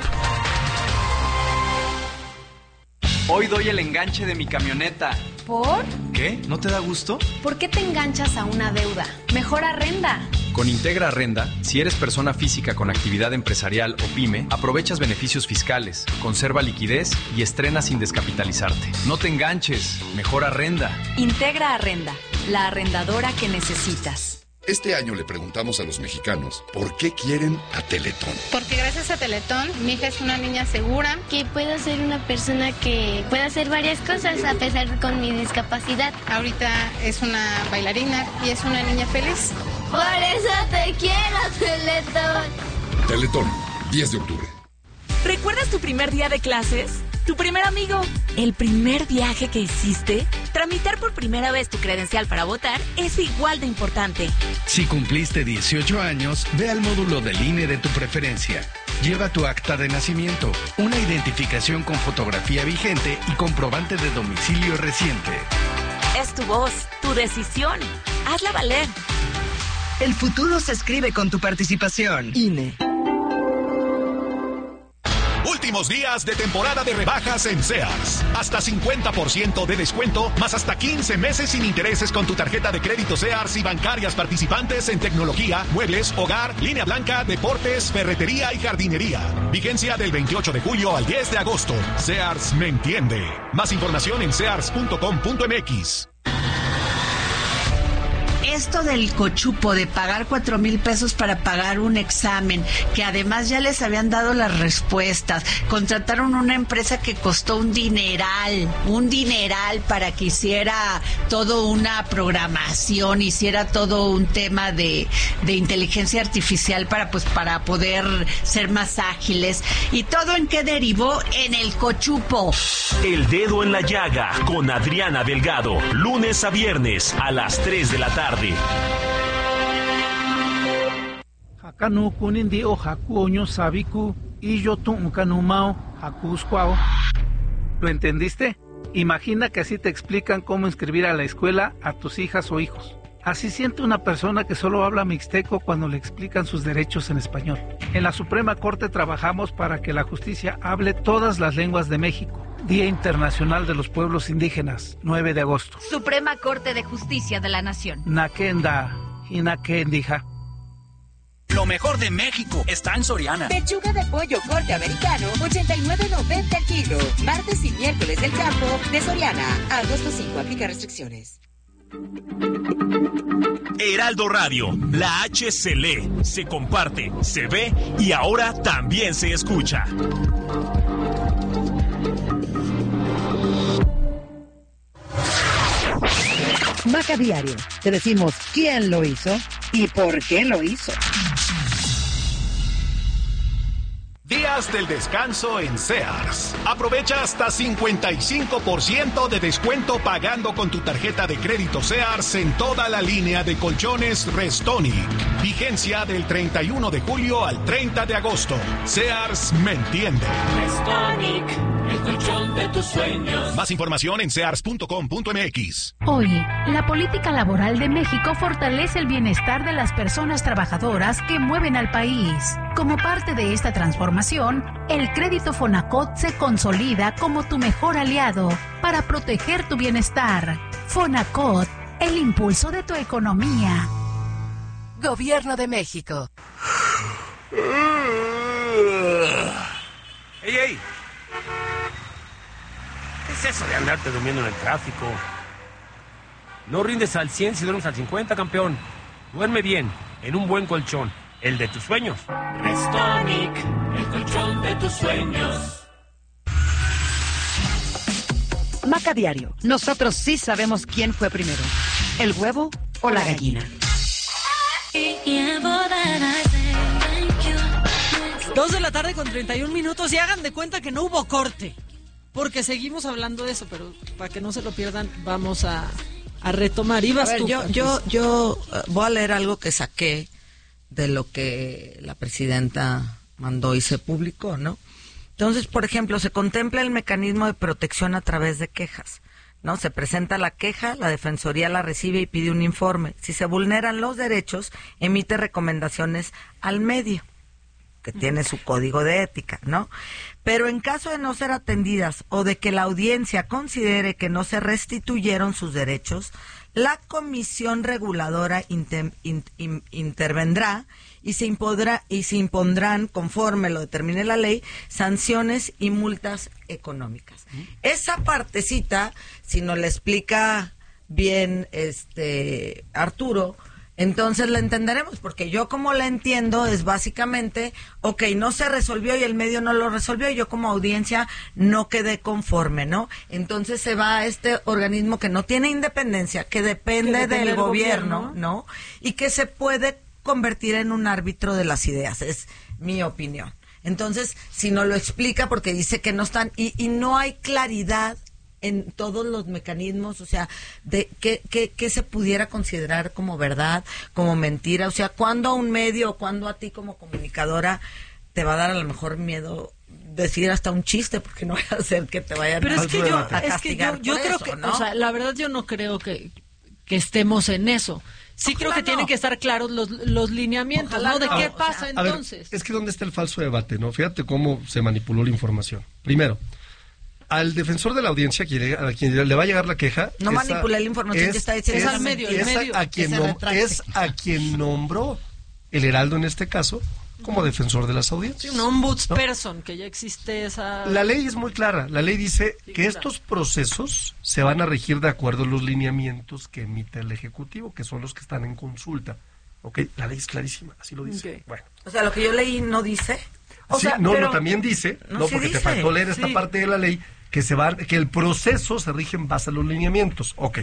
Hoy doy el enganche de mi camioneta. ¿Por? ¿Qué? ¿No te da gusto? ¿Por qué te enganchas a una deuda? Mejor arrenda. Con Integra Arrenda, si eres persona física con actividad empresarial o pyme, aprovechas beneficios fiscales, conserva liquidez y estrena sin descapitalizarte. No te enganches, mejor arrenda. Integra Arrenda, la arrendadora que necesitas. Este año le preguntamos a los mexicanos por qué quieren a Teletón. Porque gracias a Teletón, mi hija es una niña segura. Que puedo ser una persona que pueda hacer varias cosas a pesar de con mi discapacidad. Ahorita es una bailarina y es una niña feliz. Por eso te quiero, Teletón. Teletón, diez de octubre. ¿Recuerdas tu primer día de clases? ¿Tu primer amigo? ¿El primer viaje que hiciste? Tramitar por primera vez tu credencial para votar es igual de importante. Si cumpliste dieciocho años, ve al módulo del I N E de tu preferencia. Lleva tu acta de nacimiento, una identificación con fotografía vigente y comprobante de domicilio reciente. Es tu voz, tu decisión. Hazla valer. El futuro se escribe con tu participación. I N E. Últimos días de temporada de rebajas en Sears. Hasta cincuenta por ciento de descuento, más hasta quince meses sin intereses con tu tarjeta de crédito Sears y bancarias participantes en tecnología, muebles, hogar, línea blanca, deportes, ferretería y jardinería. Vigencia del veintiocho de julio al diez de agosto. Sears me entiende. Más información en sears punto com punto m x. esto del cochupo, de pagar cuatro mil pesos para pagar un examen, que además ya les habían dado las respuestas, contrataron una empresa que costó un dineral, un dineral para que hiciera todo una programación, hiciera todo un tema de, de inteligencia artificial para, pues, para poder ser más ágiles. ¿Y todo en qué derivó? En el cochupo. El dedo en la llaga con Adriana Delgado, lunes a viernes a las tres de la tarde. Hakanu kunindi o hakuoño sabiku y yo tuncanumao hakuscuao. ¿Lo entendiste? Imagina que así te explican cómo inscribir a la escuela a tus hijas o hijos. Así siente una persona que solo habla mixteco cuando le explican sus derechos en español. En la Suprema Corte trabajamos para que la justicia hable todas las lenguas de México. Día Internacional de los Pueblos Indígenas, nueve de agosto. Suprema Corte de Justicia de la Nación. Nakenda y Nakendija. Lo mejor de México está en Soriana. Pechuga de pollo corte americano, ochenta y nueve noventa el kilo. Martes y miércoles del campo de Soriana. Agosto cinco, aplica restricciones. Heraldo Radio, la H se lee, se comparte, se ve y ahora también se escucha. Maca Diario, te decimos quién lo hizo y por qué lo hizo. Días del descanso en Sears. Aprovecha hasta cincuenta y cinco por ciento de descuento pagando con tu tarjeta de crédito Sears en toda la línea de colchones Restonic. Vigencia del treinta y uno de julio al treinta de agosto. Sears me entiende. Restonic, el colchón de tus sueños. Más información en sears punto com punto m x. Hoy, la política laboral de México fortalece el bienestar de las personas trabajadoras que mueven al país. Como parte de esta transformación, el crédito Fonacot se consolida como tu mejor aliado para proteger tu bienestar. Fonacot, el impulso de tu economía. Gobierno de México. ¡Ey, ey! ¿Qué es eso de andarte durmiendo en el tráfico? No rindes al cien si duermes al cincuenta, campeón. Duerme bien, en un buen colchón. El de tus sueños. Restonic, el colchón de tus sueños. Maca Diario. Nosotros sí sabemos quién fue primero, el huevo o la gallina. Dos de la tarde con treinta y un minutos y hagan de cuenta que no hubo corte, porque seguimos hablando de eso, pero para que no se lo pierdan, vamos a, a retomar. Ibas a ver, tú, yo, yo, yo uh, voy a leer algo que saqué de lo que la presidenta mandó y se publicó, ¿no? Entonces, por ejemplo, se contempla el mecanismo de protección a través de quejas, ¿no? Se presenta la queja, la Defensoría la recibe y pide un informe. Si se vulneran los derechos, emite recomendaciones al medio, que tiene su código de ética, ¿no? Pero en caso de no ser atendidas o de que la audiencia considere que no se restituyeron sus derechos, la Comisión Reguladora inter, in, in, intervendrá y se impondrá y se impondrán, conforme lo determine la ley, sanciones y multas económicas. ¿Mm? Esa partecita, si nos la explica bien este Arturo, entonces la entenderemos, porque yo como la entiendo es básicamente, ok, no se resolvió y el medio no lo resolvió y yo como audiencia no quedé conforme, ¿no? Entonces se va a este organismo que no tiene independencia, que depende que del gobierno, gobierno, ¿no? Y que se puede convertir en un árbitro de las ideas, es mi opinión. Entonces, si no lo explica, porque dice que no están, y, y no hay claridad en todos los mecanismos, o sea, de qué, qué, qué se pudiera considerar como verdad, como mentira, o sea, cuando a un medio o cuando a ti como comunicadora te va a dar a lo mejor miedo decir hasta un chiste, porque no va a hacer que te vayan Pero a, es que yo, a es que yo, yo creo eso, que, ¿no? o sea, la verdad yo no creo que, que estemos en eso. Sí Ojalá creo que no. tienen que estar claros los, los lineamientos, Ojalá ¿no? De no. qué pasa o sea, entonces. A ver, es que ¿dónde está el falso debate, no? Fíjate cómo se manipuló la información. Primero, al defensor de la audiencia, a quien le va a llegar la queja, no manipula la información, que está diciendo es al medio, el es medio a, a quien nom, es a quien nombró el Heraldo en este caso como defensor de las audiencias. Sí, un ombudsperson, ¿no? Que ya existe esa... La ley es muy clara. La ley dice sí, que claro. estos procesos se van a regir de acuerdo a los lineamientos que emite el Ejecutivo, que son los que están en consulta. ¿Ok? La ley es clarísima, así lo dice. Okay. Bueno. O sea, lo que yo leí no dice... O sí, sea, no, pero... no, también dice, no, no porque dice. te faltó leer esta sí. parte de la ley, que se va, que el proceso se rige en base a los lineamientos. Ok.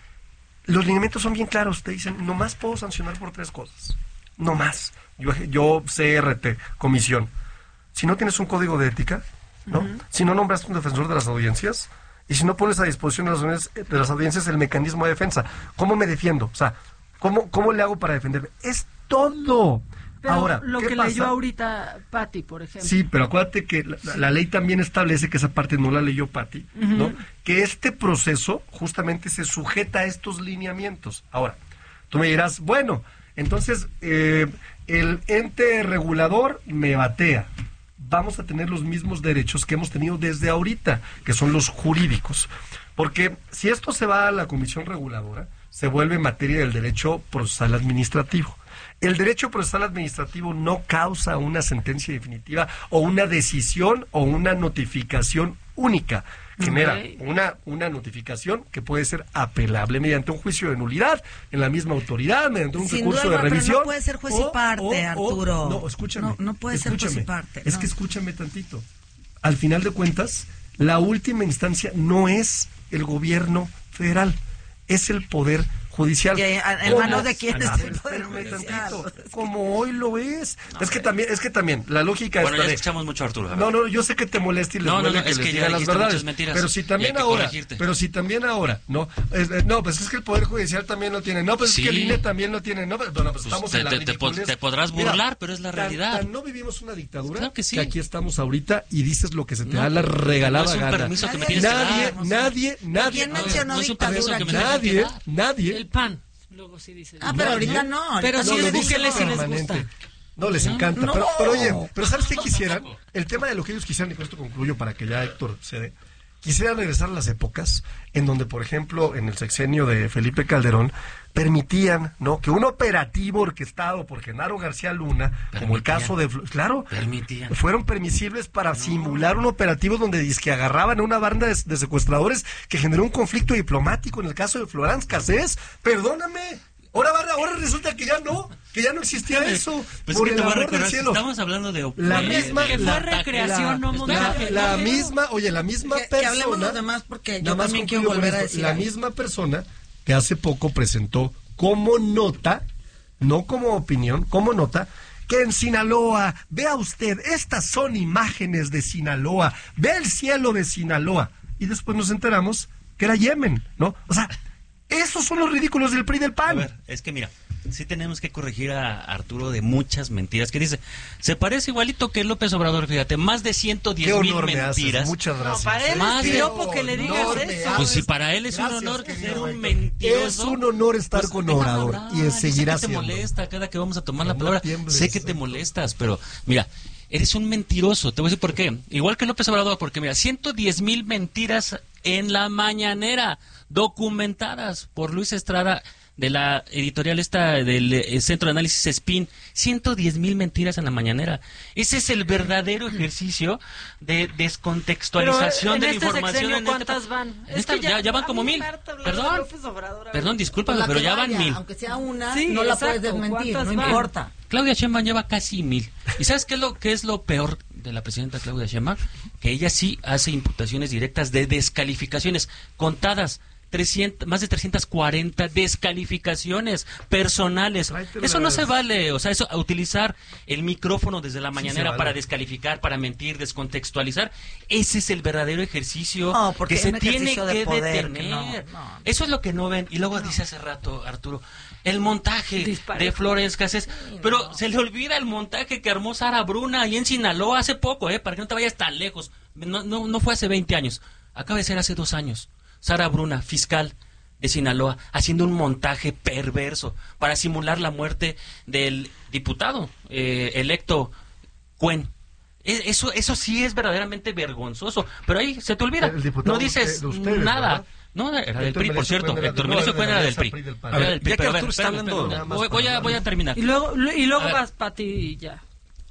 Los lineamientos son bien claros, te dicen, nomás puedo sancionar por tres cosas. No más. Yo, yo C R T, comisión. Si no tienes un código de ética, ¿no? Uh-huh. Si no nombraste un defensor de las audiencias, y si no pones a disposición de las audiencias, de las audiencias el mecanismo de defensa, ¿cómo me defiendo? O sea, ¿cómo, cómo le hago para defenderme? Es todo. Pero ahora, lo ¿qué que pasa? leyó ahorita Pati, por ejemplo. Sí, pero acuérdate que la, la ley también establece, que esa parte no la leyó Pati, uh-huh. ¿no? Que este proceso justamente se sujeta a estos lineamientos. Ahora, tú me dirás, bueno, entonces eh, el ente regulador me batea. Vamos a tener los mismos derechos que hemos tenido desde ahorita, que son los jurídicos. Porque si esto se va a la comisión reguladora, se vuelve materia del derecho procesal administrativo. El derecho procesal administrativo no causa una sentencia definitiva o una decisión o una notificación única. Genera okay. una, una notificación que puede ser apelable mediante un juicio de nulidad en la misma autoridad, mediante un Sin recurso duda, de revisión. No puede ser juez y parte, o, o, Arturo. O, no, escúchame. No, no puede escúchame, ser juez y parte. Es no. que escúchame tantito. Al final de cuentas, la última instancia no es el gobierno federal, es el poder judicial. ¿En manos de quién está el poder judicial? Como hoy lo es. No, es que también, es que también, la lógica bueno, está ya de... escuchamos mucho a Arturo. No, no, yo sé que te molesta y les no, duele no, no, que es les que diga las verdades. Pero si también ahora, corregirte. pero si también ahora, no, es, no, pues es que el Poder Judicial también lo tiene. No, pues sí. es que el I N E también lo tiene. No, pues, bueno, pues, pues estamos te, en la te, ridiculez. te podrás burlar, Mira, pero es la realidad. Tan, tan no vivimos una dictadura claro que, sí. que aquí estamos ahorita y dices lo que se te no, da la regalada no es un gana. permiso que me nadie, nadie, nadie, nadie. ¿Quién mencionó dictadura? Nadie, nadie. El P A N. Luego sí dice. Ah, pero ahorita no. Ahorita pero no, sí es Bukele si les gusta. No, les encanta. No. Pero, pero oye, pero ¿sabes qué quisieran? El tema de lo que ellos quisieran, y con esto concluyo para que ya Héctor se dé. Quisieran regresar a las épocas en donde, por ejemplo, en el sexenio de Felipe Calderón, permitían, ¿no?, que un operativo orquestado por Genaro García Luna, permitían. Como el caso de... Claro, permitían. Fueron permisibles para no. simular un operativo donde dizque agarraban a una banda de, de secuestradores que generó un conflicto diplomático en el caso de Florence Cassés. Perdóname. Ahora, ahora resulta que ya no, que ya no existía eso. Pues por que el te voy a amor del recordar, cielo. Estamos hablando de la misma, que fue la, recreación, la, no montaje. La, la misma, oye, la misma que, persona. Que hablemos los demás porque yo también quiero volver a decir. La algo. misma persona que hace poco presentó como nota, no como opinión, como nota, que en Sinaloa, vea usted, estas son imágenes de Sinaloa, ve el cielo de Sinaloa. Y después nos enteramos que era Yemen, ¿no? O sea, esos son los ridículos del P R I y del P A N. A ver, es que mira, sí tenemos que corregir a Arturo de muchas mentiras que dice. Se parece igualito que López Obrador, fíjate, más de ciento diez mil mentiras. Muchas gracias. No, para él más es piropo que le digas eso. Pues si para él es gracias, un honor ser un mentiroso. Es un honor estar pues, con Obrador hablar, y seguirá siendo. Sé que te molesta cada que vamos a tomar pero la palabra. No sé que te molestas, pero mira, eres un mentiroso. Te voy a decir por qué. Igual que López Obrador, porque mira, ciento diez mil mentiras en la mañanera, documentadas por Luis Estrada, de la editorial esta del eh, Centro de Análisis Spin. ciento diez mil mentiras en la mañanera. Ese es el verdadero ejercicio de descontextualización pero en de este la información. ¿Cuántas en este... van? En esta, ya, ya van como mil. Perdón, perdón, discúlpame, pero ya vaya, van mil. Aunque sea una, sí, no la exacto, puedes desmentir, no van? importa. Claudia Sheinbaum lleva casi mil. ¿Y sabes qué es lo que es lo peor de la presidenta Claudia Sheinbaum? Que ella sí hace imputaciones directas de descalificaciones contadas. trescientas, más de trescientas cuarenta descalificaciones personales. Eso no se vale, o sea, eso utilizar el micrófono desde la mañanera sí vale. Para descalificar, para mentir, descontextualizar, ese es el verdadero ejercicio no, que se tiene de que poder, detener. Que no, no. Eso es lo que no ven. Y luego no. dice hace rato, Arturo, el montaje Dispare. de Florence Cassés, sí, pero no. se le olvida el montaje que armó Sara Bruna ahí en Sinaloa hace poco, eh, para que no te vayas tan lejos. No, no, no fue hace veinte años, acaba de ser hace dos años. Sara Bruna, fiscal de Sinaloa, haciendo un montaje perverso para simular la muerte del diputado eh, electo Cuen. Eso, eso sí es verdaderamente vergonzoso, pero ahí se te olvida, no dices de ustedes, nada. ¿Verdad? No, era del P R I, por cierto. Héctor Melesio Cuen era del P R I. Era del P R I. Pero a ver, espérame, espérame, voy, voy, a, voy a terminar. Y luego, y luego vas, Pati, y ya.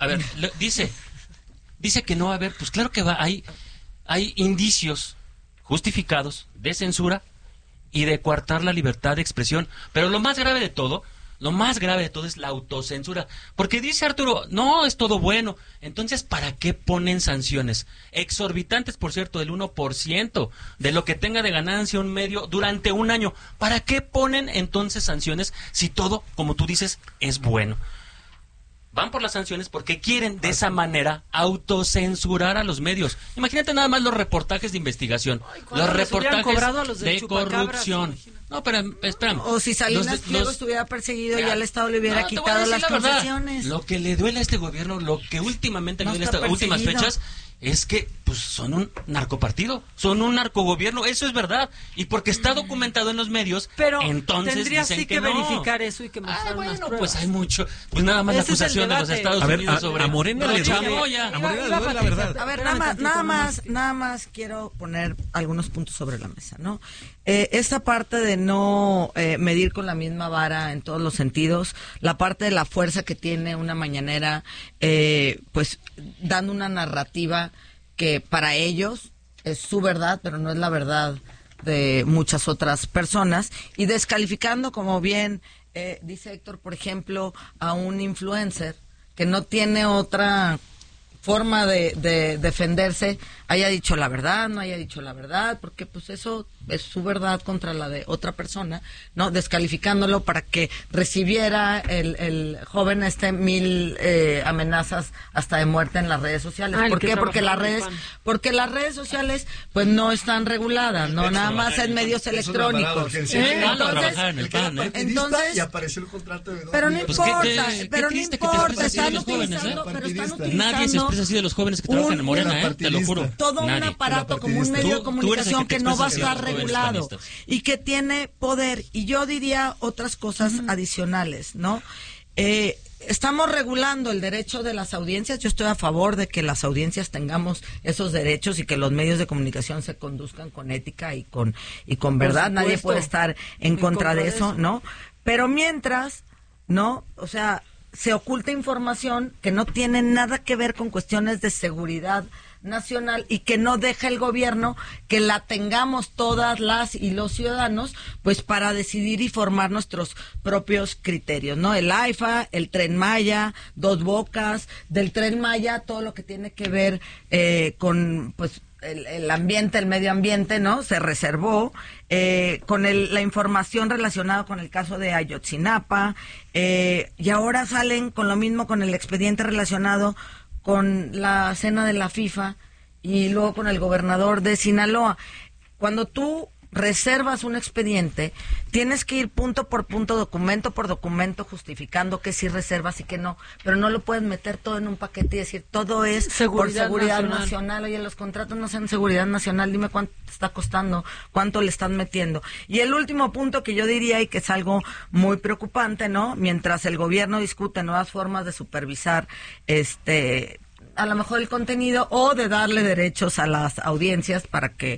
A ver, lo, dice, dice que no va a haber, pues claro que va, hay, hay indicios justificados de censura y de coartar la libertad de expresión. Pero lo más grave de todo, lo más grave de todo es la autocensura. Porque dice Arturo, no, es todo bueno. Entonces, ¿para qué ponen sanciones? Exorbitantes, por cierto, del uno por ciento de lo que tenga de ganancia un medio durante un año. ¿Para qué ponen entonces sanciones si todo, como tú dices, es bueno? Van por las sanciones porque quieren de esa manera autocensurar a los medios. Imagínate nada más los reportajes de investigación, Ay, los reportajes a los de, de corrupción. No, pero espérame. O si Salinas Pliego estuviera perseguido y al Estado le hubiera no, quitado las la concesiones. Lo que le duele a este gobierno, lo que últimamente no le duele a estas últimas fechas, es que pues son un narcopartido, son un narcogobierno, eso es verdad. Y porque está documentado en los medios, pero entonces tendría dicen sí que, que no. verificar eso y que mostrar Ay, bueno, unas pruebas. Pues hay mucho, pues nada más Ese la acusación de los Estados a ver, Unidos a, sobre a Morena le duele, a Morena le duele la verdad. A ver, nada más, nada más, nada más quiero poner algunos puntos sobre la mesa, ¿no? Eh, esta parte de no eh, medir con la misma vara en todos los sentidos, la parte de la fuerza que tiene una mañanera, eh, pues dando una narrativa que para ellos es su verdad, pero no es la verdad de muchas otras personas, y descalificando, como bien eh, dice Héctor, por ejemplo, a un influencer que no tiene otra forma de, de defenderse, haya dicho la verdad, no haya dicho la verdad, porque pues eso es su verdad contra la de otra persona, ¿no? Descalificándolo para que recibiera el, el joven este mil eh, amenazas hasta de muerte en las redes sociales. Ah, ¿Por qué? Porque las redes, porque las redes sociales pues no están reguladas, no nada más en medios electrónicos. ¿Eh? Entonces, entonces, y apareció el contrato de pero no pues importa, qué, qué, pero qué no importa, están utilizando, pero están utilizando nadie se expresa así de los jóvenes que trabajan en Morena, eh, te lo juro. Todo nadie. un aparato como un medio de comunicación que, que no va a estar regulado panistas. Y que tiene poder. Y yo diría otras cosas uh-huh. adicionales, ¿no? Eh, estamos regulando el derecho de las audiencias. Yo estoy a favor de que las audiencias tengamos esos derechos y que los medios de comunicación se conduzcan con ética y con y con verdad. Nadie puede estar en, en contra, contra de eso, eso, ¿no? Pero mientras, ¿no? O sea, se oculta información que no tiene nada que ver con cuestiones de seguridad nacional y que no deja el gobierno que la tengamos todas las y los ciudadanos pues para decidir y formar nuestros propios criterios, ¿no? El AIFA, el Tren Maya, Dos Bocas, del Tren Maya, todo lo que tiene que ver eh, con pues el, el ambiente, el medio ambiente, ¿no? Se reservó eh, con el, la información relacionada con el caso de Ayotzinapa eh, y ahora salen con lo mismo con el expediente relacionado con la cena de la FIFA y luego con el gobernador de Sinaloa. Cuando tú reservas un expediente, tienes que ir punto por punto, documento por documento, justificando que sí reservas y que no, pero no lo puedes meter todo en un paquete y decir, todo es seguridad por seguridad nacional. nacional. Oye, los contratos no sean seguridad nacional, dime cuánto te está costando, cuánto le están metiendo. Y el último punto que yo diría, y que es algo muy preocupante, ¿no? Mientras el gobierno discute nuevas formas de supervisar este a lo mejor el contenido o de darle derechos a las audiencias para que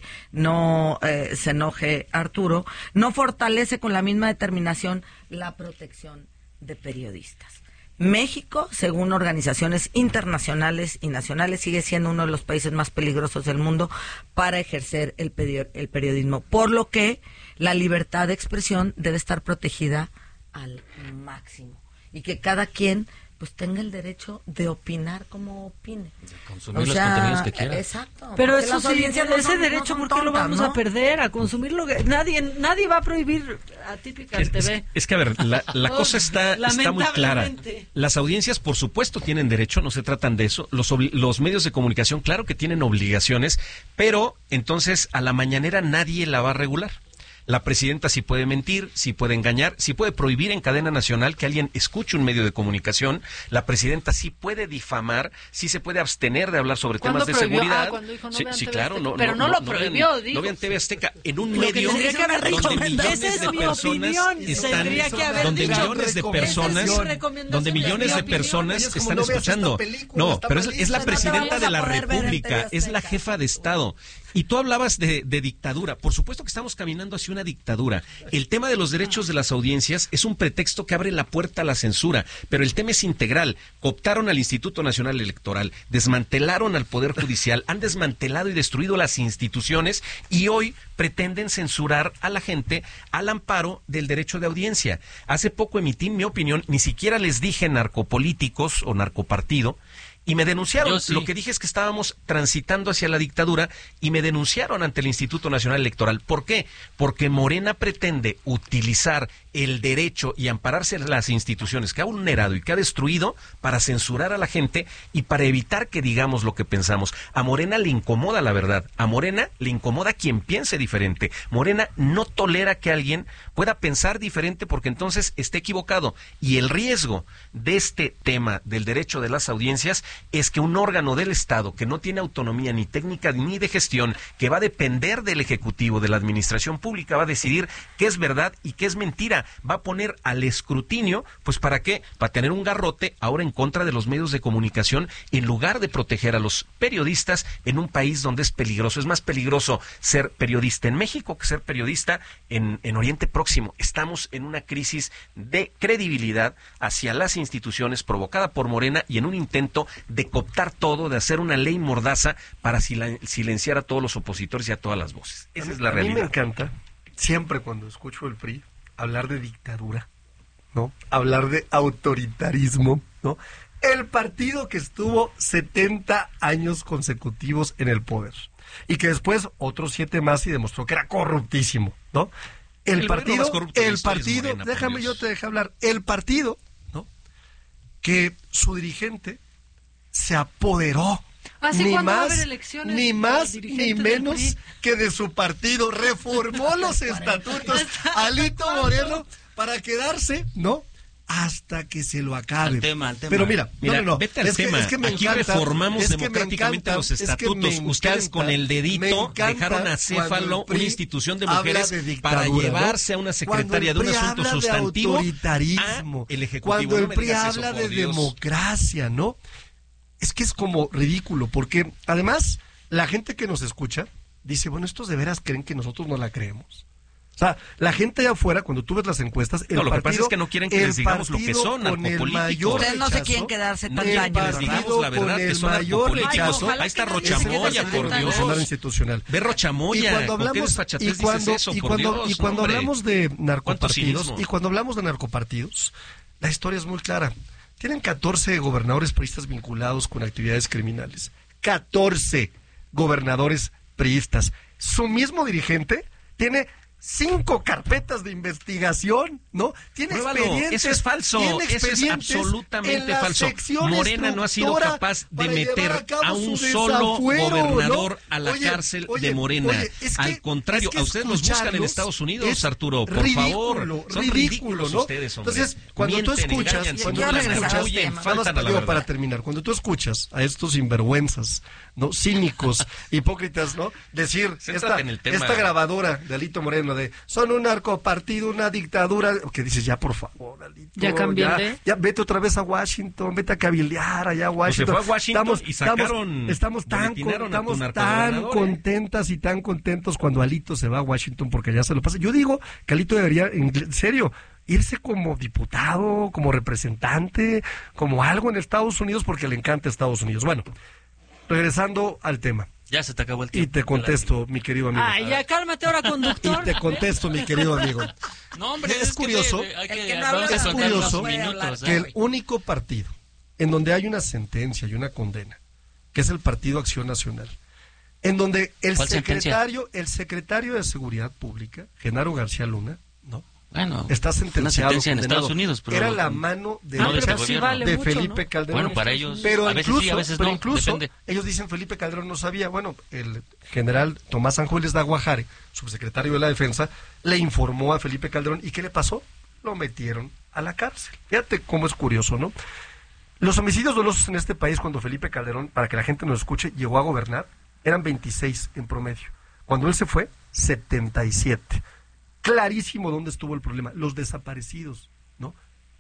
no eh, se enoje Arturo, no fortalece con la misma determinación la protección de periodistas. México, según organizaciones internacionales y nacionales, sigue siendo uno de los países más peligrosos del mundo para ejercer el, peri- el periodismo, por lo que la libertad de expresión debe estar protegida al máximo y que cada quien pues tenga el derecho de opinar como opine. De consumir o sea, los contenidos que quiera. Exacto. Pero eso sí, ese no son, derecho, no ¿por qué lo vamos ¿no? a perder? A consumir lo que... Nadie, nadie va a prohibir a Típica es, T V. Es, es que, a ver, la, la oh, cosa está, está muy clara. Las audiencias, por supuesto, tienen derecho, no se tratan de eso. Los, los medios de comunicación, claro que tienen obligaciones, pero entonces a la mañanera nadie la va a regular. La presidenta sí puede mentir, sí puede engañar, sí puede prohibir en cadena nacional que alguien escuche un medio de comunicación. La presidenta sí puede difamar, sí se puede abstener de hablar sobre temas de prohibió? seguridad. Ah, cuando dijo, no sí, vean sí T V claro, no, pero no, no lo no prohibió, vean, dijo. no vean T V Azteca en un Lo medio que que haber donde millones Esa es de mi personas opinión. están, Que haber donde dicho, millones de personas, donde millones de personas están escuchando. No, pero es, es la presidenta de la República, es la jefa de Estado. Y tú hablabas de, de dictadura. Por supuesto que estamos caminando hacia una dictadura. El tema de los derechos de las audiencias es un pretexto que abre la puerta a la censura, pero el tema es integral. Cooptaron al Instituto Nacional Electoral, desmantelaron al Poder Judicial, han desmantelado y destruido las instituciones y hoy pretenden censurar a la gente al amparo del derecho de audiencia. Hace poco emití mi opinión, ni siquiera les dije narcopolíticos o narcopartido, y me denunciaron. Sí. Lo que dije es que estábamos transitando hacia la dictadura y me denunciaron ante el Instituto Nacional Electoral. ¿Por qué? Porque Morena pretende utilizar el derecho y ampararse en las instituciones que ha vulnerado y que ha destruido para censurar a la gente y para evitar que digamos lo que pensamos. A Morena le incomoda la verdad. A Morena le incomoda quien piense diferente. Morena no tolera que alguien pueda pensar diferente porque entonces esté equivocado. Y el riesgo de este tema del derecho de las audiencias es que un órgano del Estado que no tiene autonomía ni técnica ni de gestión, que va a depender del Ejecutivo, de la Administración Pública, va a decidir qué es verdad y qué es mentira. Va a poner al escrutinio, pues ¿para qué? Para tener un garrote ahora en contra de los medios de comunicación en lugar de proteger a los periodistas en un país donde es peligroso. Es más peligroso ser periodista en México que ser periodista en, en Oriente Próximo. Estamos en una crisis de credibilidad hacia las instituciones provocada por Morena y en un intento de cooptar todo, de hacer una ley mordaza para silenciar a todos los opositores y a todas las voces. Esa es la realidad. A mí me encanta, siempre cuando escucho el P R I, hablar de dictadura, ¿no? Hablar de autoritarismo, ¿no? El partido que estuvo setenta años consecutivos en el poder y que después otros siete más y demostró que era corruptísimo, ¿no? El, el partido, el partido, Morena, déjame yo te dejo hablar, el partido, ¿no? Que su dirigente se apoderó ni más, ni más ni menos que de su partido, reformó los estatutos Alito Moreno para quedarse, ¿no? Hasta que se lo acabe. Al tema, al tema. Pero mira, mira no, no, no. vete al es tema. Que, es que me Aquí encanta, reformamos es que democráticamente encanta, los estatutos. Es que Ustedes encanta, con el dedito dejaron a Céfalo, una institución de mujeres, de para llevarse, ¿no?, a una secretaria de un asunto sustantivo autoritarismo, el Ejecutivo. Cuando el no P R I habla eso, de Dios. democracia, ¿no? Es que es como ridículo, porque además la gente que nos escucha dice, bueno, ¿estos de veras creen que nosotros no la creemos? O sea, la gente allá afuera, cuando tú ves las encuestas, el no, lo partido, que pasa es que no quieren que les digamos lo que son, narcopolíticos. Ustedes no se quieren quedarse tan años. Digamos la verdad, que son narcopolíticos. Ahí está Rochamoya, por Dios. Institucional. Ve Rochamoya, y cuando hablamos, y cuando, eso, y cuando, Dios, y cuando hombre. hablamos de narcopartidos, y cuando hablamos de narcopartidos, la historia es muy clara. Tienen catorce gobernadores priistas vinculados con actividades criminales. catorce gobernadores priistas. Su mismo dirigente tiene cinco carpetas de investigación, ¿no? Tiene Pruébalo. expedientes. Eso es falso, eso es absolutamente falso. Morena no ha sido capaz de meter a, a un solo gobernador, ¿no?, a la oye, cárcel oye, de Morena. Oye, es que, Al contrario, es que a ustedes los buscan en Estados Unidos, Arturo, por ridículo, favor. Son ridículo, ridículos ¿no? ustedes, hombre. Entonces, cuando Mienten, tú escuchas, engañan, cuando tú escuchas, faltan a la verdad. Para terminar, cuando tú escuchas a estos sinvergüenzas, ¿no?, cínicos, hipócritas, ¿no?, decir esta, esta grabadora de Alito Moreno de son un narcopartido, una dictadura, que dices, ya por favor, Alito, ya cambiaré. Ya, ya vete otra vez a Washington, vete a cabildear allá a Washington. Pues se fue a Washington estamos, y sacaron, estamos, estamos tan, con, estamos tan contentas y tan contentos cuando Alito se va a Washington porque ya se lo pasa. Yo digo que Alito debería, en serio, irse como diputado, como representante, como algo en Estados Unidos porque le encanta Estados Unidos. Bueno, regresando al tema. Ya se te acabó el tiempo. Y te contesto, mi querido amigo. Ay, ya cálmate ahora, conductor. Y te contesto, mi querido amigo. No, hombre, es, es curioso, que, hay que, que, no es curioso minutos, que el único partido en donde hay una sentencia y una condena, que es el Partido Acción Nacional, en donde el secretario, sentencia? el secretario de Seguridad Pública, Genaro García Luna, ¿no? Bueno, está sentenciado, una sentencia en Estados Unidos, pero era la mano de, no, de, sí vale de mucho, Felipe ¿no? Calderón. Bueno, para ellos, pero a incluso, veces sí, a veces pero no, incluso depende. Ellos dicen Felipe Calderón no sabía. Bueno, el general Tomás Ángeles de Aguajare, subsecretario de la Defensa, le informó a Felipe Calderón. ¿Y qué le pasó? Lo metieron a la cárcel. Fíjate cómo es curioso, ¿no? Los homicidios dolosos en este país, cuando Felipe Calderón, para que la gente nos escuche, llegó a gobernar, eran veintiséis en promedio. Cuando él se fue, setenta y siete. Clarísimo dónde estuvo el problema. Los desaparecidos, ¿no?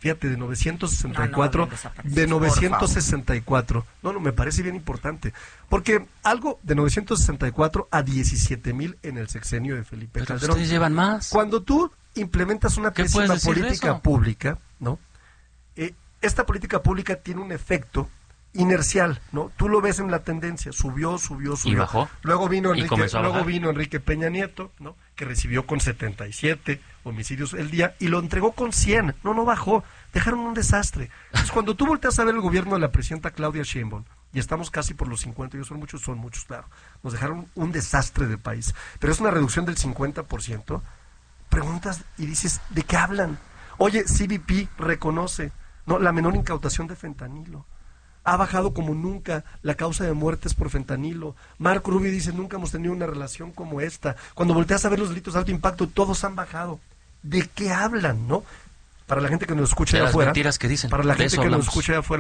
Fíjate, de novecientos sesenta y cuatro, no, no, de novecientos sesenta y cuatro. No, no, me parece bien importante. Porque algo de novecientos sesenta y cuatro a diecisiete mil en el sexenio de Felipe Pero Calderón. ustedes llevan más. Cuando tú implementas una pésima política pública, ¿no? Eh, esta política pública tiene un efecto inercial, ¿no? Tú lo ves en la tendencia, subió, subió, subió. Y bajó. Luego vino Enrique, luego bajar. vino Enrique Peña Nieto, ¿no? Que recibió con setenta y siete homicidios el día y lo entregó con cien. No, no bajó. Dejaron un desastre. Entonces, cuando tú volteas a ver el gobierno de la presidenta Claudia Sheinbaum, y estamos casi por los cincuenta, y son muchos, son muchos, claro. Nos dejaron un desastre de país. Pero es una reducción del cincuenta por ciento. Preguntas y dices, ¿de qué hablan? Oye, C B P reconoce, ¿no? La menor incautación de fentanilo. Ha bajado como nunca la causa de muertes por fentanilo. Marco Rubio dice, nunca hemos tenido una relación como esta. Cuando volteas a ver los delitos de alto impacto, todos han bajado. ¿De qué hablan, no? Para la gente que nos escucha de allá las afuera. Mentiras que dicen. Para la De gente eso que hablamos. nos escucha allá afuera.